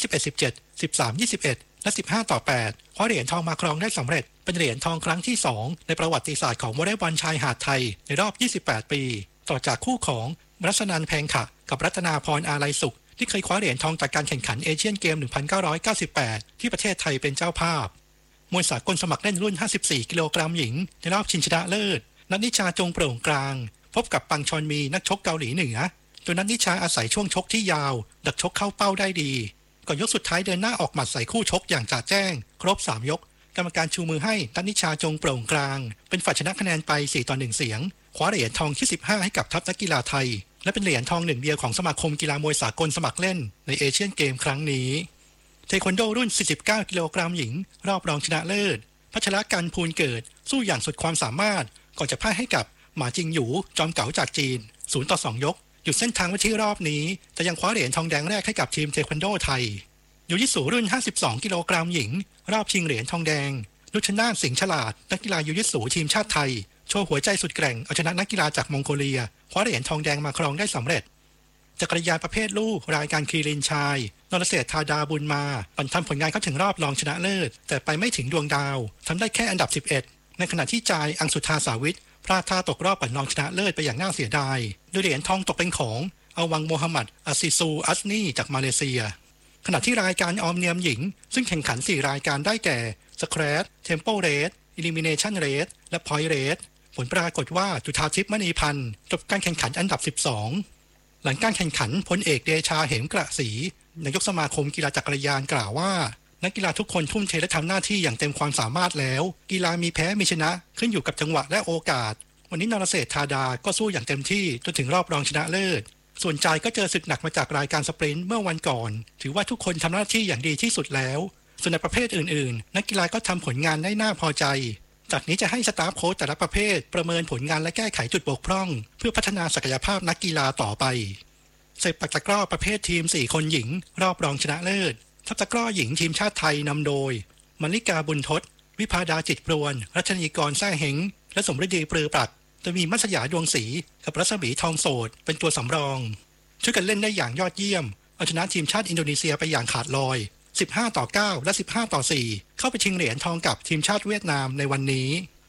21-17 13-21 และ 15-8 คว้าเหรียญทองมาครองได้สำเร็จเป็นเหรียญทองครั้งที่ 2ในประวัติศาสตร์ของวอลเลย์บอลชายหาดไทยในรอบ 28 ปีต่อจากคู่ของรัชนันท์แพงขะกับรัตนาพรอาลัยสุขที่เคยคว้าเหรียญทองจากการแข่งขันเอเชียนเกม 1998 ที่ประเทศไทยเป็นเจ้าภาพมวยสากลสมัครเล่นรุ่น 54 กิโลกรัมหญิงในรอบชิงชนะเลิศนัทนิชาจงโปร่งกลางพบกับปังชอนมีนักชกเกาหลีเหนือโดยนัทนิชาอาศัยช่วงชกที่ยาวดักชกเข้าเป้าได้ดีก่อนยกสุดท้ายเดินหน้าออกหมัดใส่คู่ชกอย่างจ่าแจ้งครบ3ยกกรรมการชูมือให้นัทนิชาจงโปร่งกลางเป็นฝ่ายชนะคะแนนไป 4-1 เสียงคว้าเหรียญทองที่ 15 ให้กับทัพนักกีฬาไทยและเป็นเหรียญทองหนึ่งเดียวของสมาคมกีฬามวยสากลสมัครเล่นในเอเชียนเกมครั้งนี้เทควันโดรุ่น 49 กิโลกรัมหญิงรอบรองชนะเลิศพัชรกันภูลเกิดสู้อย่างสุดความสามารถก่อนจะพ่ายให้กับหมาจิงหยูจอมเก๋าจากจีน 0-2 ยกหยุดเส้นทางไว้ที่รอบนี้แต่ยังคว้าเหรียญทองแดงแรกให้กับทีมเทควันโดไทยยูยิสูรุ่น 52 กิโลกรัมหญิงรอบชิงเหรียญทองแดงนุชนาถสิงห์ฉลาดนักกีฬายูยิสูทีมชาติไทยโชว์หัวใจสุดแกร่งเอาชนะนักกีฬาจากมองโกเลียคว้าเหรียญทองแดงมาครองได้สำเร็จจักรยานประเภทลูกรายการคีรินชายนรเศรษฐาดาบุญมาปั่นทำผลงานเข้าถึงรอบรองชนะเลิศแต่ไปไม่ถึงดวงดาวทำได้แค่อันดับ 11ในขณะที่จายอังสุธาสาวิทพลาดท่าตกรอบปั่นรองชนะเลิศไปอย่างน่าเสียดายโดยเหรียญทองตกเป็นของอวังโมฮัมหมัดอาซิซูอัสนีจากมาเลเซียขณะที่รายการออมเนียมหญิงซึ่งแข่งขัน4รายการได้แก่สแครชเทมโปเรสอิลิมิเนชันเรสและพอยต์เรสผลปรากฏว่าจุฑาทิพย์มณีพันธ์จบการแข่งขันอันดับ 12หลังการแข่งขันพลเอกเดชาเหมกระศรีนายกสมาคมกีฬาจักรยานกล่าวว่านักกีฬาทุกคนทุ่มเทและทำหน้าที่อย่างเต็มความสามารถแล้วกีฬามีแพ้มีชนะขึ้นอยู่กับจังหวะและโอกาสวันนี้นรเศรษฐาดาก็สู้อย่างเต็มที่จนถึงรอบรองชนะเลิศส่วนจายก็เจอศึกหนักมาจากรายการสปรินต์เมื่อวันก่อนถือว่าทุกคนทำหน้าที่อย่างดีที่สุดแล้วส่วนในประเภทอื่นๆนักกีฬาก็ทำผลงานได้น่าพอใจจากนี้จะให้สตาฟโค้ชแต่ละประเภทประเมินผลงานและแก้ไขจุดบกพร่องเพื่อพัฒนาศักยภาพนักกีฬาต่อไปเซปักตะกร้อประเภททีม4คนหญิงรอบรองชนะเลิศทัพตะกร้อหญิงทีมชาติไทยนำโดยมลิกาบุญทศวิภาดาจิตปรวนรัชนีกรแซ่เฮงและสมฤดีปรือปรักจะมีมัสยาดวงศรีกับรัศมีทองโสดเป็นตัวสำรองช่วยกันเล่นได้อย่างยอดเยี่ยมเอาชนะทีมชาติอินโดนีเซียไปอย่างขาดลอย15-9และ15-4เข้าไปชิงเหรียญทองกับทีมชาติเวียดนามในวันนี้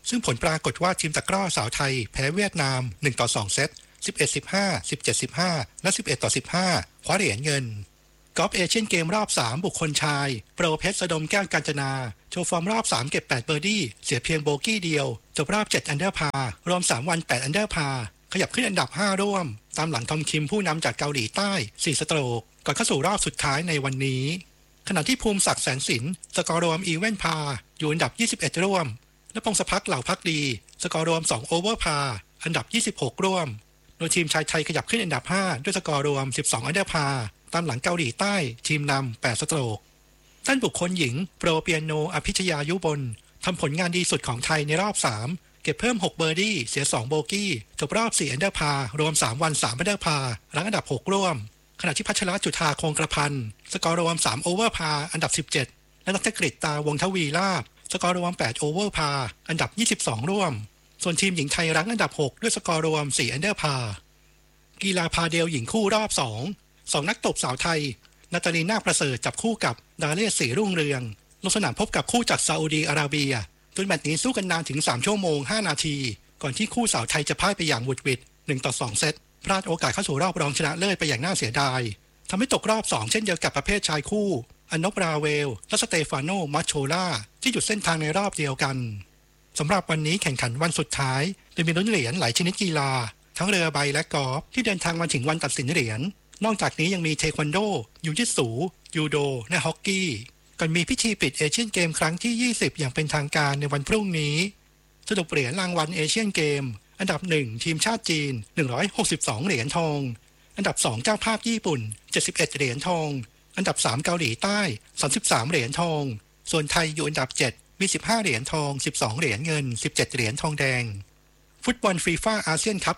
ซึ่งผลปรากฏว่าทีมตะกร้อสาวไทยแพ้เวียดนาม 1-2 เซต 11-15 17-15 และ 11-15 คว้าเหรียญเงินกอล์ฟเอเชียนเกมรอบ 3 บุคคลชายโปรเพชรสะดมแก้วกาญจนาโชว์ฟอร์มรอบ 3 เก็บ 8 เบอร์ดี้เสียเพียงโบกี้เดียวจบรอบ 7 อันเดอร์พาร์รวม 3 วัน 8 อันเดอร์พาร์ขยับขึ้นอันดับ 5 ร่วมตามหลังทอมคิมผู้นำจากเกาหลีใต้ 4 สโตรกก่อนเข้าสู่รอบสุดท้ายในวันนี้ขณะที่ภูมิศักดิ์แสนสินสกอร์รวมอีเวนต์พาอยู่อันดับ 21 ร่วมและพงศพัฒน์เหล่าพักดีสกอร์รวม 2 โอเวอร์พาอันดับ 26 ร่วมโดยทีมชายไทยขยับขึ้นอันดับ 5 ด้วยสกอร์รวม 12 อันเดอร์พาตามหลังเกาหลีใต้ทีมนำ 8 สโตรกด้านบุคคลหญิงโปรเปียโนอภิชยายุบลทำผลงานดีสุดของไทยในรอบ 3 เก็บเพิ่ม 6 เบอร์ดี้เสีย 2 โบกี้จบรอบ 4 อันเดอร์พารวม 3 วัน 3 อันเดอร์พารั้งอันดับ 6 ร่วมขณะที่พัชรจุฑาคงกระพันสกอร์รวม 3 โอเวอร์พาอันดับ 17 และนักกฤษตาวงทวีลาภสกอร์รวม 8 โอเวอร์พาอันดับ 22 ร่วมส่วนทีมหญิงไทยรั้งอันดับ 6 ด้วยสกอร์รวม 4 อันเดอร์พากีฬาพาเดลหญิงคู่รอบ 2 นักตบสาวไทยนาตาลีนาคประเสริฐจับคู่กับดาเลียศรีรุ่งเรืองลงสนามพบกับคู่จากซาอุดีอาระเบียโดยแมตช์นี้สู้กันนานถึง3 ชั่วโมง 5 นาทีก่อนที่คู่สาวไทยจะพ่ายไปอย่างหวุดหวิด 1-2 เซตพลาดโอกาสเข้าสู่รอบรองชนะเลิศไปอย่างน่าเสียดายทำให้ตกรอบ 2 เช่นเดียวกับประเภทชายคู่อันนบราเวลและสเตฟานโนมัชโชล่าที่หยุดเส้นทางในรอบเดียวกันสำหรับวันนี้แข่งขันวันสุดท้ายโดยมีลุ้นเหรียญหลายชนิดกีฬาทั้งเรือใบและกอล์ฟที่เดินทางมาถึงวันตัดสินเหรียญนอกจากนี้ยังมีเทควันโดยูจิตสูยูโดและฮอกกี้ก่อนมีพิธีปิดเอเชียนเกมครั้งที่20อย่างเป็นทางการในวันพรุ่งนี้สรุปเหรียญรางวัลเอเชียนเกมอันดับ1ทีมชาติจีน162เหรียญทองอันดับ2เจ้าภาพญี่ปุ่น71เหรียญทองอันดับ3เกาหลีใต้33เหรียญทองส่วนไทยอยู่อันดับ7มี15เหรียญทอง12เหรียญเงิน17เหรียญทองแดงฟุตบอลฟีฟ่าอาเซียนคัพ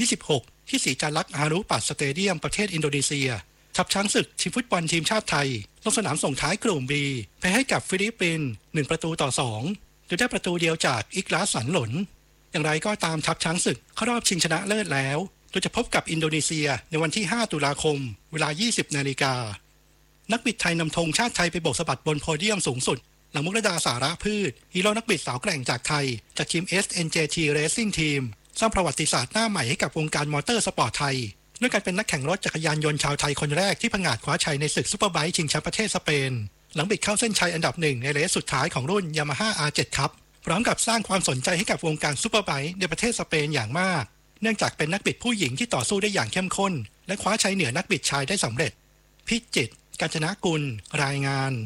2026ที่ศรีจารักษ์ฮารุปัตสเตเดียมประเทศอินโดนีเซียทัพช้างศึกทีมฟุตบอลทีมชาติไทยลงสนามส่งท้ายกลุ่ม B แพ้ให้กับฟิลิปปินส์1-2โดยได้ประตูเดียวจากอิกลาสสันหลนอย่างไรก็ตามทัพช้างศึกเข้ารอบชิงชนะเลิศแล้วโดยจะพบกับอินโดนีเซียในวันที่5ตุลาคมเวลา 20 นาฬิกานักบิดไทยนำธงชาติไทยไปโบกสะบัดบนโพเดียมสูงสุดหลังมุกดาสาระพืชฮีโร่นักบิดสาวแกร่งจากไทยจากทีม SNJT Racing Team สร้างประวัติศาสตร์หน้าใหม่ให้กับวงการมอเตอร์สปอร์ตไทยด้วยการเป็นนักแข่งรถจักรยานยนต์ชาวไทยคนแรกที่ผงาดคว้าชัยในศึกซุปเปอร์ไบค์ชิงแชมป์ประเทศสเปนหลังบิดเข้าเส้นชัยอันดับ1ในเรสสุดท้ายของรุ่น Yamaha R7 ครับพร้อมกับสร้างความสนใจให้กับวงการซุปเปอร์ไบค์ในประเทศสเปนอย่างมากเนื่องจากเป็นนักบิดผู้หญิงที่ต่อสู้ได้อย่างเข้มข้นและคว้าชัยเหนือนักบิดชายได้สำเร็จพิจิตร กาญจนกุลรายงาน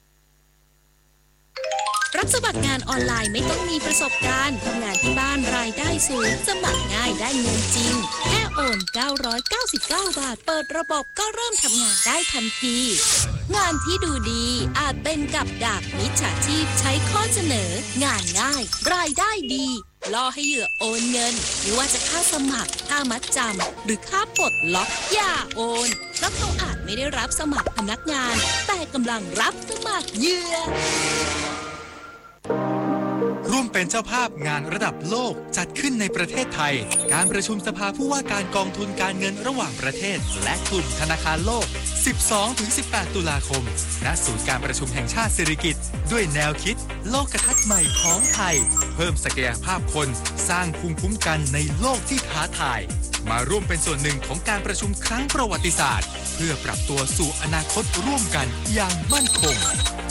รับสมัครงานออนไลน์ไม่ต้องมีประสบการณ์ทำงานที่บ้านรายได้สูงสมัครง่ายได้เงินจริงแค่โอน999 บาทเปิดระบบก็เริ่มทำงานได้ทันทีงานที่ดูดีอาจเป็นกับดักมิจฉาชีพใช้ข้อเสนองานง่ายรายได้ดีล่อให้เหยื่อโอนเงินไม่ว่าจะค่าสมัครค่ามัดจำหรือค่าปลดล็อกอย่าโอนเพราะเขาอาจไม่ได้รับสมัครพนักงานแต่กำลังรับสมัครเหยื่อร่วมเป็นเจ้าภาพงานระดับโลกจัดขึ้นในประเทศไทยการประชุมสภาผู้ว่าการกองทุนการเงินระหว่างประเทศและกลุ่มธนาคารโลก 12-18 ตุลาคมณศูนย์การประชุมแห่งชาติสิริกิติ์ด้วยแนวคิดโลกทัศน์ใหม่ของไทยเพิ่มศักยภาพคนสร้างภูมิคุ้มกันในโลกที่ท้าทายมาร่วมเป็นส่วนหนึ่งของการประชุมครั้งประวัติศาสตร์เพื่อปรับตัวสู่อนาคตร่วมกันอย่างมั่นคง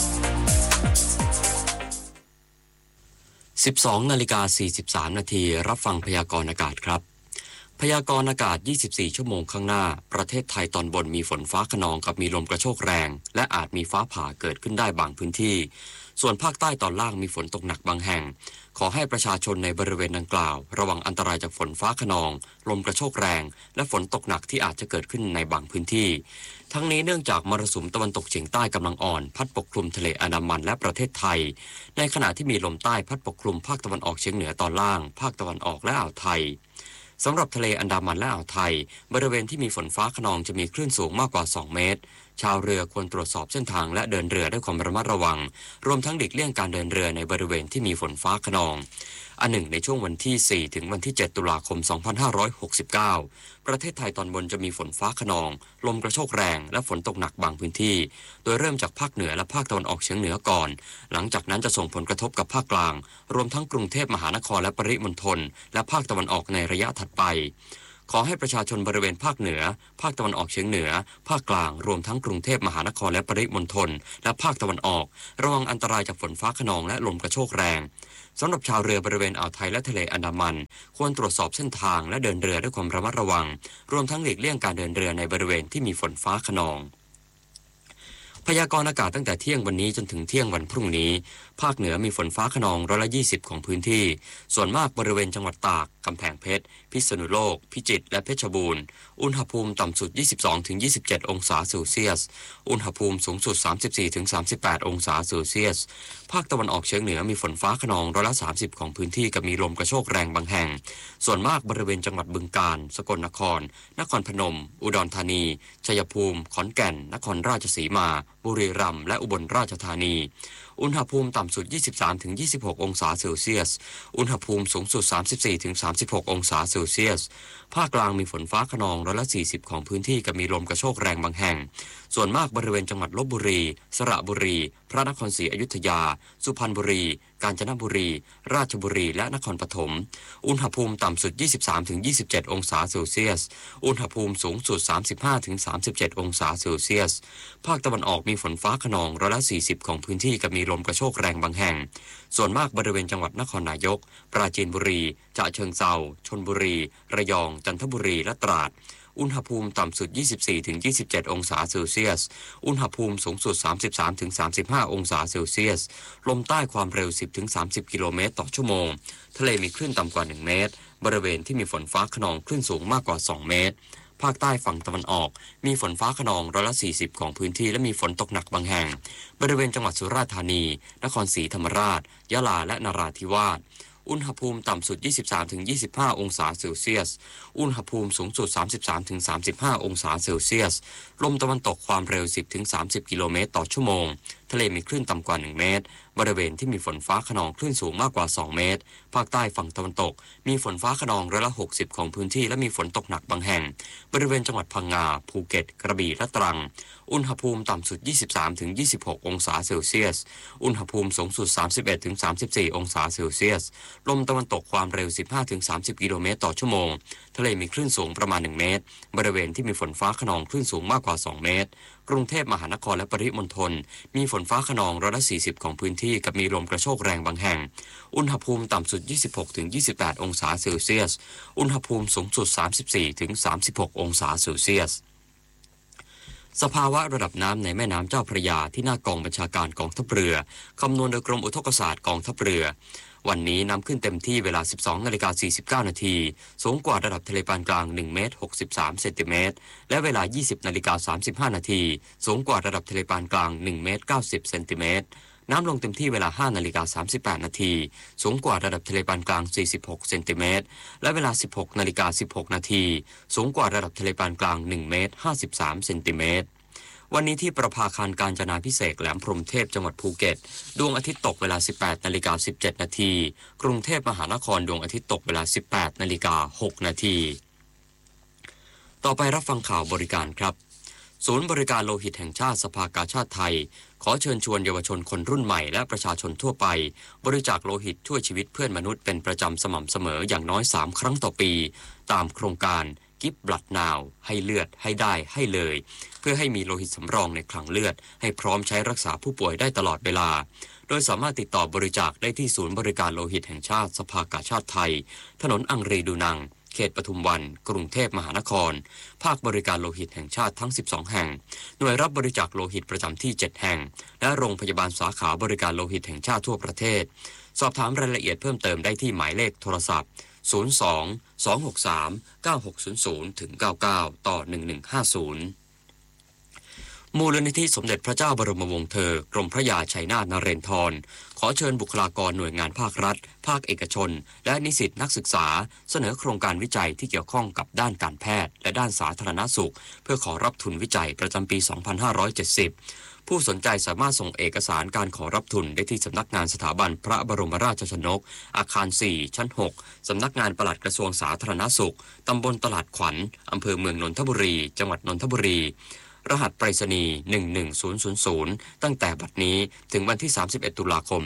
12:43 นาทีรับฟังพยากรณ์อากาศครับพยากรณ์อากาศ24ชั่วโมงข้างหน้าประเทศไทยตอนบนมีฝนฟ้าคะนองกับมีลมกระโชกแรงและอาจมีฟ้าผ่าเกิดขึ้นได้บางพื้นที่ส่วนภาคใต้ตอนล่างมีฝนตกหนักบางแห่งขอให้ประชาชนในบริเวณดังกล่าวระวังอันตรายจากฝนฟ้าคะนองลมกระโชกแรงและฝนตกหนักที่อาจจะเกิดขึ้นในบางพื้นที่ทั้งนี้เนื่องจากมรสุมตะวันตกเฉียงใต้กำลังอ่อนพัดปกคลุมทะเลอันดามันและประเทศไทยในขณะที่มีลมใต้พัดปกคลุมภาคตะวันออกเฉียงเหนือตอนล่างภาคตะวันออกและอ่าวไทยสำหรับทะเลอันดามันและอ่าวไทยบริเวณที่มีฝนฟ้าคะนองจะมีคลื่นสูงมากกว่า2เมตรชาวเรือควรตรวจสอบเส้นทางและเดินเรือด้วยความระมัดระวังรวมทั้งหลีกเลี่ยงการเดินเรือในบริเวณที่มีฝนฟ้าคะนองอันหนึ่งในช่วงวันที่4ถึงวันที่7ตุลาคม2569ประเทศไทยตอนบนจะมีฝนฟ้าคะนองลมกระโชกแรงและฝนตกหนักบางพื้นที่โดยเริ่มจากภาคเหนือและภาคตะวันออกเฉียงเหนือก่อนหลังจากนั้นจะส่งผลกระทบกับภาคกลางรวมทั้งกรุงเทพมหานครและปริมณฑลและภาคตะวันออกในระยะถัดไปขอให้ประชาชนบริเวณภาคเหนือภาคตะวันออกเฉียงเหนือภาคกลางรวมทั้งกรุงเทพมหานครและปริมณฑลและภาคตะวันออกระวังอันตรายจากฝนฟ้าคะนองและลมกระโชกแรงสำหรับชาวเรือบริเวณอ่าวไทยและทะเลอันดามันควรตรวจสอบเส้นทางและเดินเรือด้วยความระมัดระวังรวมทั้งหลีกเลี่ยงการเดินเรือในบริเวณที่มีฝนฟ้าคะนองพยากรณ์อากาศตั้งแต่เที่ยงวันนี้จนถึงเที่ยงวันพรุ่งนี้ภาคเหนือมีฝนฟ้าคะนอง120ของพื้นที่ส่วนมากบริเวณจังหวัดตากกำแพงเพชรพิษณุโลกพิจิตรและเพชรบูรณ์อุณหภูมิต่ำสุด 22-27 องศาเซลเซียสอุณหภูมิสูงสุด 34-38 องศาเซลเซียสภาคตะวันออกเฉียงเหนือมีฝนฟ้าคะนอง30ของพื้นที่กับมีลมกระโชกแรงบางแห่งส่วนมากบริเวณจังหวัดบึงกาฬสกลนครนครพนมอุดรธานีชัยภูมิขอนแก่นนครราชสีมาบุรีรัมย์และอุบลราชธานีอุณหภูมิต่ำสุด 23-26 องศาเซลเซียสอุณหภูมิสูงสุด 34-36 องศาเซลเซียสภาคกลางมีฝนฟ้าคะนอง40ของพื้นที่กับมีลมกระโชกแรงบางแห่งส่วนมากบริเวณจังหวัดลพบุรีสระบุรีพระนครศรีอยุธยาสุพรรณบุรีกาญจนบุรีราชบุรีและนครปฐมอุณหภูมิต่ำสุด 23-27 องศาเซลเซียสอุณหภูมิสูงสุด 35-37 องศาเซลเซียสภาคตะวันออกมีฝนฟ้าคะนอง40ของพื้นที่กับมีลมกระโชกแรงบางแห่งส่วนมากบริเวณจังหวัดนครนายกปราจีนบุรีฉะเชิงเทราชลบุรีระยองจันทบุรีและตราดอุณหภูมิต่ำสุด 24-27 องศาเซลเซียสอุณหภูมิสูงสุด 33-35 องศาเซลเซียสลมใต้ความเร็ว 10-30 กิโลเมตรต่อชั่วโมงทะเลมีคลื่นต่ำกว่า1เมตรบริเวณที่มีฝนฟ้าคะนองคลื่นสูงมากกว่า2เมตรภาคใต้ฝั่งตะวันออกมีฝนฟ้าคะนอง40ของพื้นที่และมีฝนตกหนักบางแห่งบริเวณจังหวัดสุราษฎร์ธานีนครศรีธรรมราชยะลาและนราธิวาสอุณหภูมิต่ำสุด 23-25 องศาเซลเซียสอุณหภูมิสูงสุด 33-35 องศาเซลเซียสลมตะวันตกความเร็ว 10-30 กิโลเมตรต่อชั่วโมงทะเลมีคลื่นต่ำกว่า1เมตรบริเวณที่มีฝนฟ้าคะนองคลื่นสูงมากกว่า2เมตรภาคใต้ฝั่งตะวันตกมีฝนฟ้าคะนอง60ของพื้นที่และมีฝนตกหนักบางแห่งบริเวณจังหวัดพังงาภูเก็ตกระบี่และตรังอุณหภูมิต่ำสุด 23-26 องศาเซลเซียสอุณหภูมิสูงสุด 31-34 องศาเซลเซียสลมตะวันตกความเร็ว 15-30 กิโลเมตรต่อชั่วโมงทะเลมีคลื่นสูงประมาณ1เมตรบริเวณที่มีฝนฟ้าคะนองคลื่นสูงมากกว่า2เมตรกรุงเทพมหานครและปริมณฑลมีฝนฟ้าคะนอง40ของพื้นที่กับมีลมกระโชกแรงบางแห่งอุณหภูมิต่ำสุด 26-28 องศาเซลเซียสอุณหภูมิสูงสุด 34-36 องศาเซลเซียสสภาวะระดับน้ำในแม่น้ำเจ้าพระยาที่หน้ากองบัญชาการกองทัพเรือคำนวณโดยกรมอุทกศาสตร์กองทัพเรือวันนี้น้ำขึ้นเต็มที่เวลา 12:49 น.สูงกว่าระดับทะเลปานกลาง1เมตร63เซนติเมตรและเวลา 20:35 น.สูงกว่าระดับทะเลปานกลาง1เมตร90เซนติเมตรน้ำลงเต็มที่เวลา 5:38 น.สูงกว่าระดับทะเลปานกลาง46เซนติเมตรและเวลา 16:16 น.สูงกว่าระดับทะเลปานกลาง1เมตร53เซนติเมตรวันนี้ที่ประภาคารกาญจนาภิเษกแหลมพรหมเทพจังหวัดภูเก็ตดวงอาทิตย์ตกเวลา 18:17 น.กรุงเทพมหานครดวงอาทิตย์ตกเวลา 18:06 น.ต่อไปรับฟังข่าวบริการครับศูนย์บริการโลหิตแห่งชาติสภากาชาดไทยขอเชิญชวนเยาวชนคนรุ่นใหม่และประชาชนทั่วไปบริจาคโลหิตช่วยชีวิตเพื่อนมนุษย์เป็นประจำสม่ำเสมออย่างน้อย3ครั้งต่อปีตามโครงการGive Blood Now ให้เลือดให้ได้ให้เลยเพื่อให้มีโลหิตสำรองในคลังเลือดให้พร้อมใช้รักษาผู้ป่วยได้ตลอดเวลาโดยสามารถติดต่อบริจาคได้ที่ศูนย์บริการโลหิตแห่งชาติสภากาชาดไทยถนนอังรีดูนังเขตปทุมวันกรุงเทพมหานครภาคบริการโลหิตแห่งชาติทั้ง12แห่งหน่วยรับบริจาคโลหิตประจำที่7แห่งและโรงพยาบาลสาขาบริการโลหิตแห่งชาติทั่วประเทศสอบถามรายละเอียดเพิ่มเติมได้ที่หมายเลขโทรศัพท์02-263-9600-99 ต่อ 1150มูลนิธิสมเด็จพระเจ้าบรมวงศ์เธอกรมพระยาชัยนาทนเรนทรขอเชิญบุคลากรหน่วยงานภาครัฐภาคเอกชนและนิสิตนักศึกษาเสนอโครงการวิจัยที่เกี่ยวข้องกับด้านการแพทย์และด้านสาธารณสุขเพื่อขอรับทุนวิจัยประจำปี 2570 ผู้สนใจสามารถส่งเอกสารการขอรับทุนได้ที่สำนักงานสถาบันพระบรมราชชนกอาคาร 4 ชั้น 6 สำนักงานปลัดกระทรวงสาธารณสุขตำบลตลาดขวัญอำเภอเมืองนนทบุรีจังหวัดนนทบุรีรหัสไปรษณีย์11000ตั้งแต่บัดนี้ถึงวันที่31ตุลาคม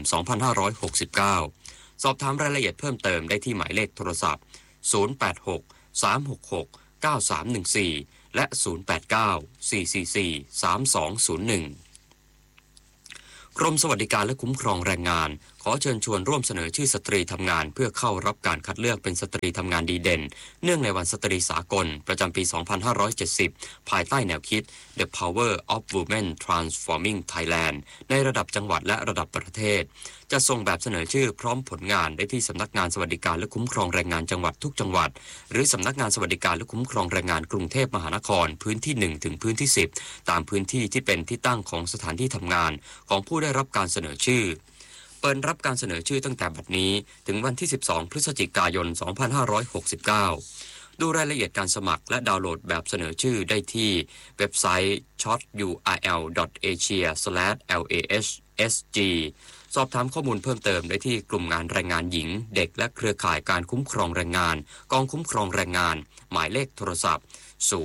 2569สอบถามรายละเอียดเพิ่มเติมได้ที่หมายเลขโทรศัพท์086 366 9314และ089 444 3201กรมสวัสดิการและคุ้มครองแรงงานขอเชิญชวนร่วมเสนอชื่อสตรีทำงานเพื่อเข้ารับการคัดเลือกเป็นสตรีทำงานดีเด่นเนื่องในวันสตรีสากลประจำปี 2570 ภายใต้แนวคิด The Power of Women Transforming Thailand ในระดับจังหวัดและระดับประเทศจะส่งแบบเสนอชื่อพร้อมผลงานได้ที่สำนักงานสวัสดิการและคุ้มครองแรงงานจังหวัดทุกจังหวัดหรือสำนักงานสวัสดิการและคุ้มครองแรงงานกรุงเทพมหานครพื้นที่1ถึงพื้นที่10ตามพื้นที่ที่เป็นที่ตั้งของสถานที่ทำงานของผู้ได้รับการเสนอชื่อเปิดรับการเสนอชื่อตั้งแต่บัดนี้ถึงวันที่12พฤศจิกายน2569ดูรายละเอียดการสมัครและดาวน์โหลดแบบเสนอชื่อได้ที่เว็บไซต์ shot.url.asia/lahsg สอบถามข้อมูลเพิ่มเติมได้ที่กลุ่มงานแรงงานหญิงเด็กและเครือข่ายการคุ้มครองแรงงานกองคุ้มครองแรงงานหมายเลขโทรศัพท์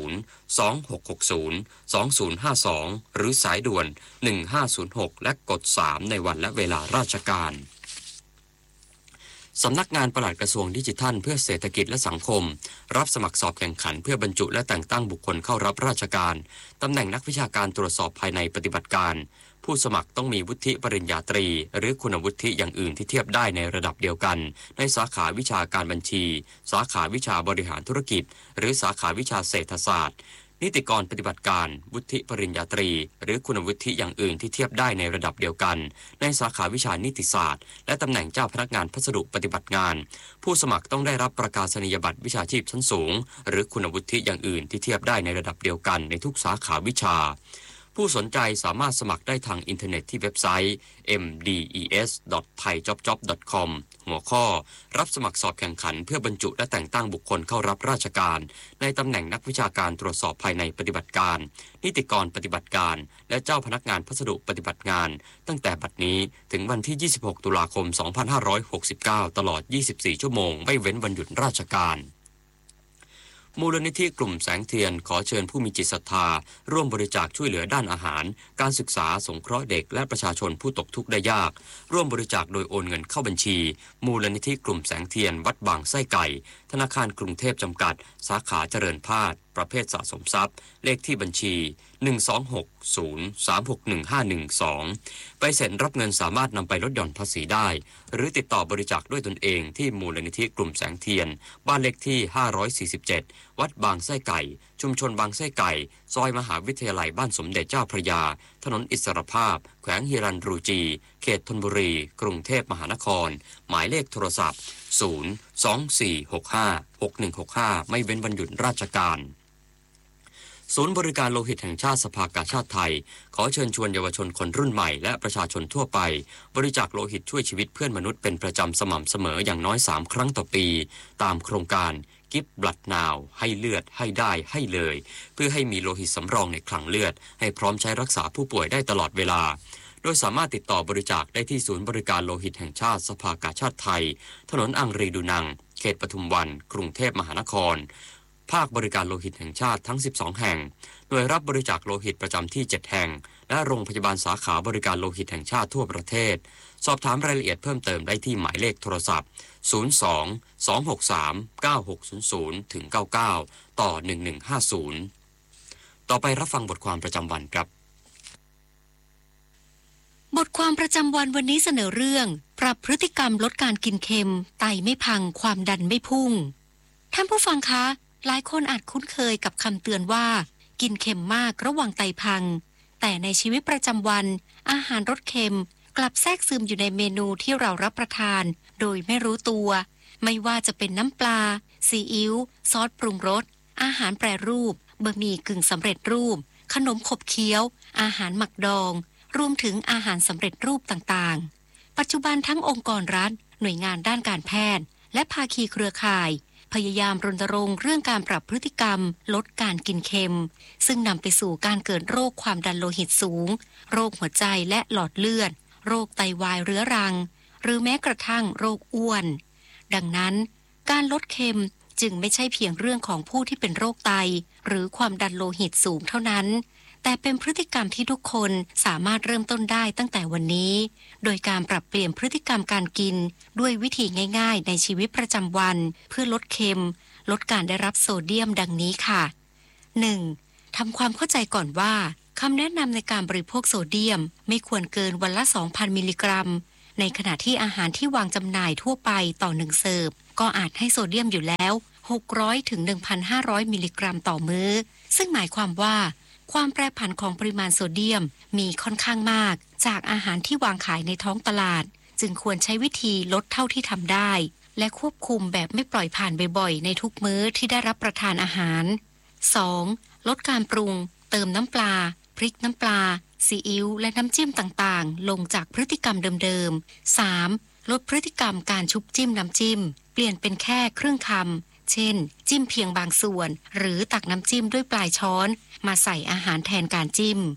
026602052หรือสายด่วน1506และกด3ในวันและเวลาราชการสำนักงานปลัดกระทรวงดิจิทัลเพื่อเศรษฐกิจและสังคมรับสมัครสอบแข่งขันเพื่อบรรจุและแต่งตั้งบุคคลเข้ารับราชการตำแหน่งนักวิชาการตรวจสอบภายในปฏิบัติการผู้สมัครต้องมีวุฒิปริญญาตรีหรือคุณวุฒิอย่างอื่นที่เทียบได้ในระดับเดียวกันในสาขาวิชาการบัญชีสาขาวิชาบริหารธุรกิจหรือสาขาวิชาเศรษฐศาสตร์นิติกรปฏิบัติการวุฒิปริญญาตรีหรือคุณวุฒิอย่างอื่นที่เทียบได้ในระดับเดียวกันในสาขาวิชานิติศาสตร์และตำแหน่งเจ้าพนักงานพัสดุปฏิบัติงานผู้สมัครต้องได้รับประกาศนียบัตรวิชาชีพชั้นสูงหรือคุณวุฒิอย่างอื่นที่เทียบได้ในระดับเดียวกันในทุกสาขาวิชาผู้สนใจสามารถสมัครได้ทางอินเทอร์เน็ตที่เว็บไซต์ mdes.thaijobjob.com หัวข้อรับสมัครสอบแข่งขันเพื่อบรรจุและแต่งตั้งบุคคลเข้ารับราชการในตำแหน่งนักวิชาการตรวจสอบภายในปฏิบัติการนิติกรปฏิบัติการและเจ้าพนักงานพัสดุปฏิบัติงานตั้งแต่บัดนี้ถึงวันที่26ตุลาคม2569ตลอด24ชั่วโมงไม่เว้นวันหยุดราชการมูลนิธิกลุ่มแสงเทียนขอเชิญผู้มีจิตศรัทธาร่วมบริจาคช่วยเหลือด้านอาหารการศึกษาสงเคราะห์เด็กและประชาชนผู้ตกทุกข์ได้ยากร่วมบริจาคโดยโอนเงินเข้าบัญชีมูลนิธิกลุ่มแสงเทียนวัดบางไส้ไก่ธนาคารกรุงเทพจำกัดสาขาเจริญพาสประเภทสะสมทรัพย์เลขที่บัญชี12603611512ใบเสร็จรับเงินสามารถนำไปลดหย่อนภาษีได้หรือติดต่อบริจาคด้วยตนเองที่มูลนิธิกลุ่มแสงเทียนบ้านเลขที่547วัดบางไส้ไก่ชุมชนบางไส้ไก่ซอยมหาวิทยาลัยบ้านสมเด็จเจ้าพระยาถนนอิสรภาพแขวงฮิรัญรูจีเขตธนบุรีกรุงเทพมหานครหมายเลขโทรศัพท์024656165ไม่เว้นวันหยุดราชการศูนย์บริการโลหิตแห่งชาติสภากาชาดไทยขอเชิญชวนเยาวชนคนรุ่นใหม่และประชาชนทั่วไปบริจาคโลหิตช่วยชีวิตเพื่อนมนุษย์เป็นประจำสม่ำเสมออย่างน้อย3ครั้งต่อปีตามโครงการGive Blood Now ให้เลือดให้ได้ให้เลยเพื่อให้มีโลหิตสำรองในคลังเลือดให้พร้อมใช้รักษาผู้ป่วยได้ตลอดเวลาโดยสามารถติดต่อบริจาคได้ที่ศูนย์บริการโลหิตแห่งชาติสภากาชาดไทยถนนอังรีดูนังเขตปทุมวันกรุงเทพมหานครภาคบริการโลหิตแห่งชาติทั้ง12แห่งหน่วยรับบริจาคโลหิตประจำที่7แห่งและโรงพยาบาลสาขาบริการโลหิตแห่งชาติทั่วประเทศสอบถามรายละเอียดเพิ่มเติมได้ที่หมายเลขโทรศัพท์02-263-9600-99ต่อ1150ต่อไปรับฟังบทความประจำวันครับบทความประจำวันวันนี้เสนอเรื่องปรับพฤติกรรมลดการกินเค็มไตไม่พังความดันไม่พุ่งท่านผู้ฟังคะหลายคนอาจคุ้นเคยกับคำเตือนว่ากินเค็มมากระวังไตพังแต่ในชีวิตประจำวันอาหารรสเค็มกลับแทรกซึมอยู่ในเมนูที่เรารับประทานโดยไม่รู้ตัวไม่ว่าจะเป็นน้ำปลาซีอิ๊วซอสปรุงรสอาหารแปรรูปบะหมี่กึ่งสำเร็จรูปขนมขบเคี้ยวอาหารหมักดองรวมถึงอาหารสำเร็จรูปต่างๆปัจจุบันทั้งองค์กรรัฐหน่วยงานด้านการแพทย์และภาคีเครือข่ายพยายามรณรงค์เรื่องการปรับพฤติกรรมลดการกินเค็มซึ่งนำไปสู่การเกิดโรคความดันโลหิตสูงโรคหัวใจและหลอดเลือดโรคไตวายเรื้อรังหรือแม้กระทั่งโรคอ้วนดังนั้นการลดเค็มจึงไม่ใช่เพียงเรื่องของผู้ที่เป็นโรคไตหรือความดันโลหิตสูงเท่านั้นแต่เป็นพฤติกรรมที่ทุกคนสามารถเริ่มต้นได้ตั้งแต่วันนี้โดยการปรับเปลี่ยนพฤติกรรมการกินด้วยวิธีง่ายๆในชีวิตประจำวันเพื่อลดเค็มลดการได้รับโซเดียมดังนี้ค่ะ 1. ทำความเข้าใจก่อนว่าคำแนะนำในการบริโภคโซเดียมไม่ควรเกินวันละ 2,000 มิลลิกรัมในขณะที่อาหารที่วางจำหน่ายทั่วไปต่อ1เสิร์ฟก็อาจให้โซเดียมอยู่แล้ว600ถึง 1,500 มิลลิกรัมต่อมื้อซึ่งหมายความว่าความแปรผันของปริมาณโซเดียมมีค่อนข้างมากจากอาหารที่วางขายในท้องตลาดจึงควรใช้วิธีลดเท่าที่ทำได้และควบคุมแบบไม่ปล่อยผ่านบ่อยๆในทุกมื้อที่ได้รับประทานอาหาร 2. ลดการปรุงเติมน้ำปลาพริกน้ำปลาซีอิ๊วและน้ำจิ้มต่างๆลงจากพฤติกรรมเดิมๆ 3. ลดพฤติกรรมการชุบจิ้มน้ำจิ้มเปลี่ยนเป็นแค่ครึ่งคำเช่นจิ้มเพียงบางส่วนหรือตักน้ำจิ้มด้วยปลายช้อนมาใส่อาหารแทนการจิ้ม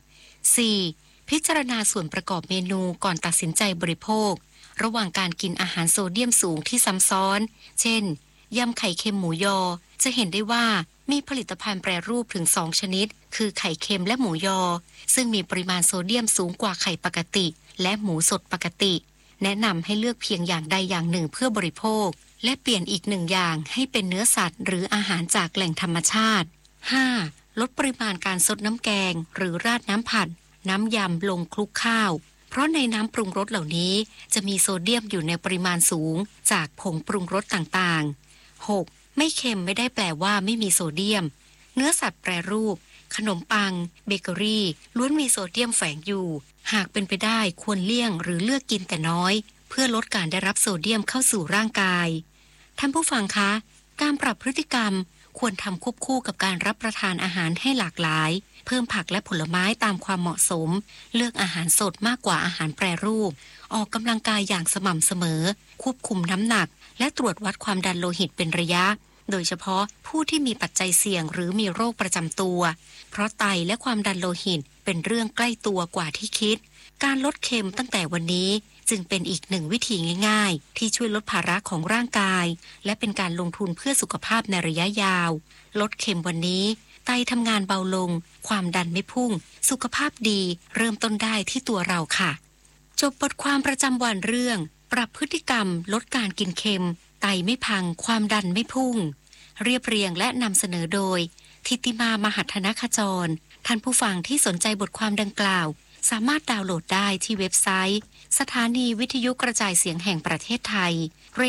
4. พิจารณาส่วนประกอบเมนูก่อนตัดสินใจบริโภคระหว่างการกินอาหารโซเดียมสูงที่ซ้ำซ้อนเช่นยำไข่เค็มหมูยอจะเห็นได้ว่ามีผลิตภัณฑ์แปรรูปถึง2ชนิดคือไข่เค็มและหมูยอซึ่งมีปริมาณโซเดียมสูงกว่าไข่ปกติและหมูสดปกติแนะนำให้เลือกเพียงอย่างใดอย่างหนึ่งเพื่อบริโภคและเปลี่ยนอีก1อย่างให้เป็นเนื้อสัตว์หรืออาหารจากแหล่งธรรมชาติ 5. ลดปริมาณการซดน้ำแกงหรือราดน้ำผัดน้ำยำลงคลุกข้าวเพราะในน้ำปรุงรสเหล่านี้จะมีโซเดียมอยู่ในปริมาณสูงจากผงปรุงรสต่างๆ 6. ไม่เค็มไม่ได้แปลว่าไม่มีโซเดียมเนื้อสัตว์แปรรูปขนมปังเบเกอรี่ล้วนมีโซเดียมแฝงอยู่หากเป็นไปได้ควรเลี่ยงหรือเลือกกินแต่น้อยเพื่อลดการได้รับโซเดียมเข้าสู่ร่างกายท่านผู้ฟังคะการปรับพฤติกรรมควรทำควบคู่กับการรับประทานอาหารให้หลากหลายเพิ่มผักและผลไม้ตามความเหมาะสมเลือกอาหารสดมากกว่าอาหารแปรรูปออกกำลังกายอย่างสม่ำเสมอควบคุมน้ำหนักและตรวจวัดความดันโลหิตเป็นระยะโดยเฉพาะผู้ที่มีปัจจัยเสี่ยงหรือมีโรคประจำตัวเพราะไตและความดันโลหิตเป็นเรื่องใกล้ตัวกว่าที่คิดการลดเค็มตั้งแต่วันนี้จึงเป็นอีกหนึ่งวิธีง่ายๆที่ช่วยลดภาระของร่างกายและเป็นการลงทุนเพื่อสุขภาพในระยะยาวลดเค็มวันนี้ไตทำงานเบาลงความดันไม่พุ่งสุขภาพดีเริ่มต้นได้ที่ตัวเราค่ะจบบทความประจำวันเรื่องปรับพฤติกรรมลดการกินเค็มไตไม่พังความดันไม่พุ่งเรียบเรียงและนำเสนอโดยทิติมามหัฒนขจรท่านผู้ฟังที่สนใจบทความดังกล่าวสามารถดาวน์โหลดได้ที่เว็บไซต์สถานีวิทยุกระจายเสียงแห่งประเทศไทย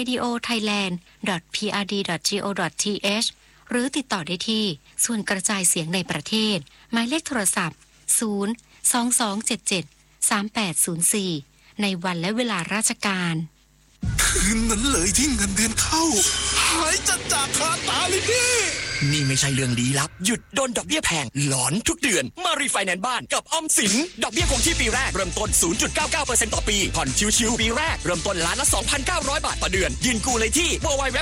radiothailand.prd.go.th หรือติดต่อได้ที่ส่วนกระจายเสียงในประเทศหมายเลขโทรศัพท์ 022773804 ในวันและเวลาราชการคืนนั้นเลยที่เงินเดือนเข้าหายจัดจากคาตาเลยพี่นี่ไม่ใช่เรื่องลี้ลับหยุดโดนดอกเบี้ยแพงหลอนทุกเดือนมารีไฟแนนซ์บ้านกับออมสินดอกเบี้ยคงที่ปีแรกเริ่มต้น 0.99% ต่อปีผ่อนชิวๆปีแรกเริ่มต้นล้านละ 2,900 บาทต่อเดือนยื่นกู้เลยที่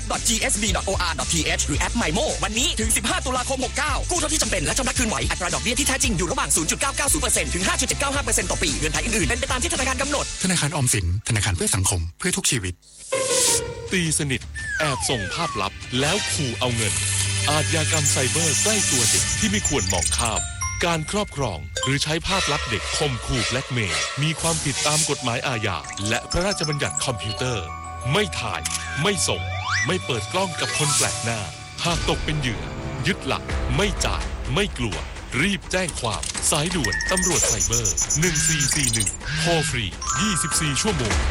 www.gsb.or.th หรือแอป MyMo วันนี้ถึง15ตุลาคม69กู้เท่าที่จำเป็นและชำระคืนไหวอัตราดอกเบี้ยที่แท้จริงอยู่ระหว่าง 0.990% ถึง 5.795% ต่อปีเงื่อนไขอื่นๆเป็นไปตามที่ธนาคารกำหนดธนาคารออมสินธนาคารเพื่อสังคมเพื่อทุกชีวิตตีสนิทแอบส่งภาพลับแล้วขู่เอาเงินอาชญากรรมไซเบอร์ใกล้ตัวเด็กที่ไม่ควรมองข้ามการครอบครองหรือใช้ภาพลับเด็กข่มขู่แบล็กเมย์มีความผิดตามกฎหมายอาญาและพระราชบัญญัติคอมพิวเตอร์ไม่ถ่ายไม่ส่งไม่เปิดกล้องกับคนแปลกหน้าหากตกเป็นเหยื่อยึดหลักไม่จ่ายไม่กลัวรีบแจ้งความสายด่วนตำรวจไซเบอร์1441โทรฟรี24ชั่วโมง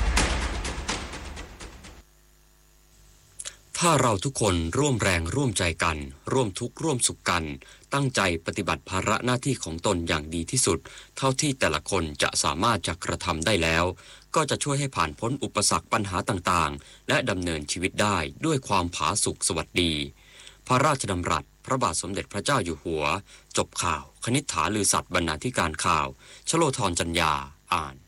ถ้าเราทุกคนร่วมแรงร่วมใจกันร่วมทุกข์ร่วมสุขกันตั้งใจปฏิบัติภาระหน้าที่ของตนอย่างดีที่สุดเท่าที่แต่ละคนจะสามารถจะกระทำได้แล้วก็จะช่วยให้ผ่านพ้นอุปสรรคปัญหาต่างๆและดำเนินชีวิตได้ด้วยความผาสุกสวัสดีพระราชดำรัสพระบาทสมเด็จพระเจ้าอยู่หัวจบข่าวคณิษฐาลือสัตย์บรรณาธิการข่าวชโลธรจัญญาอ่าน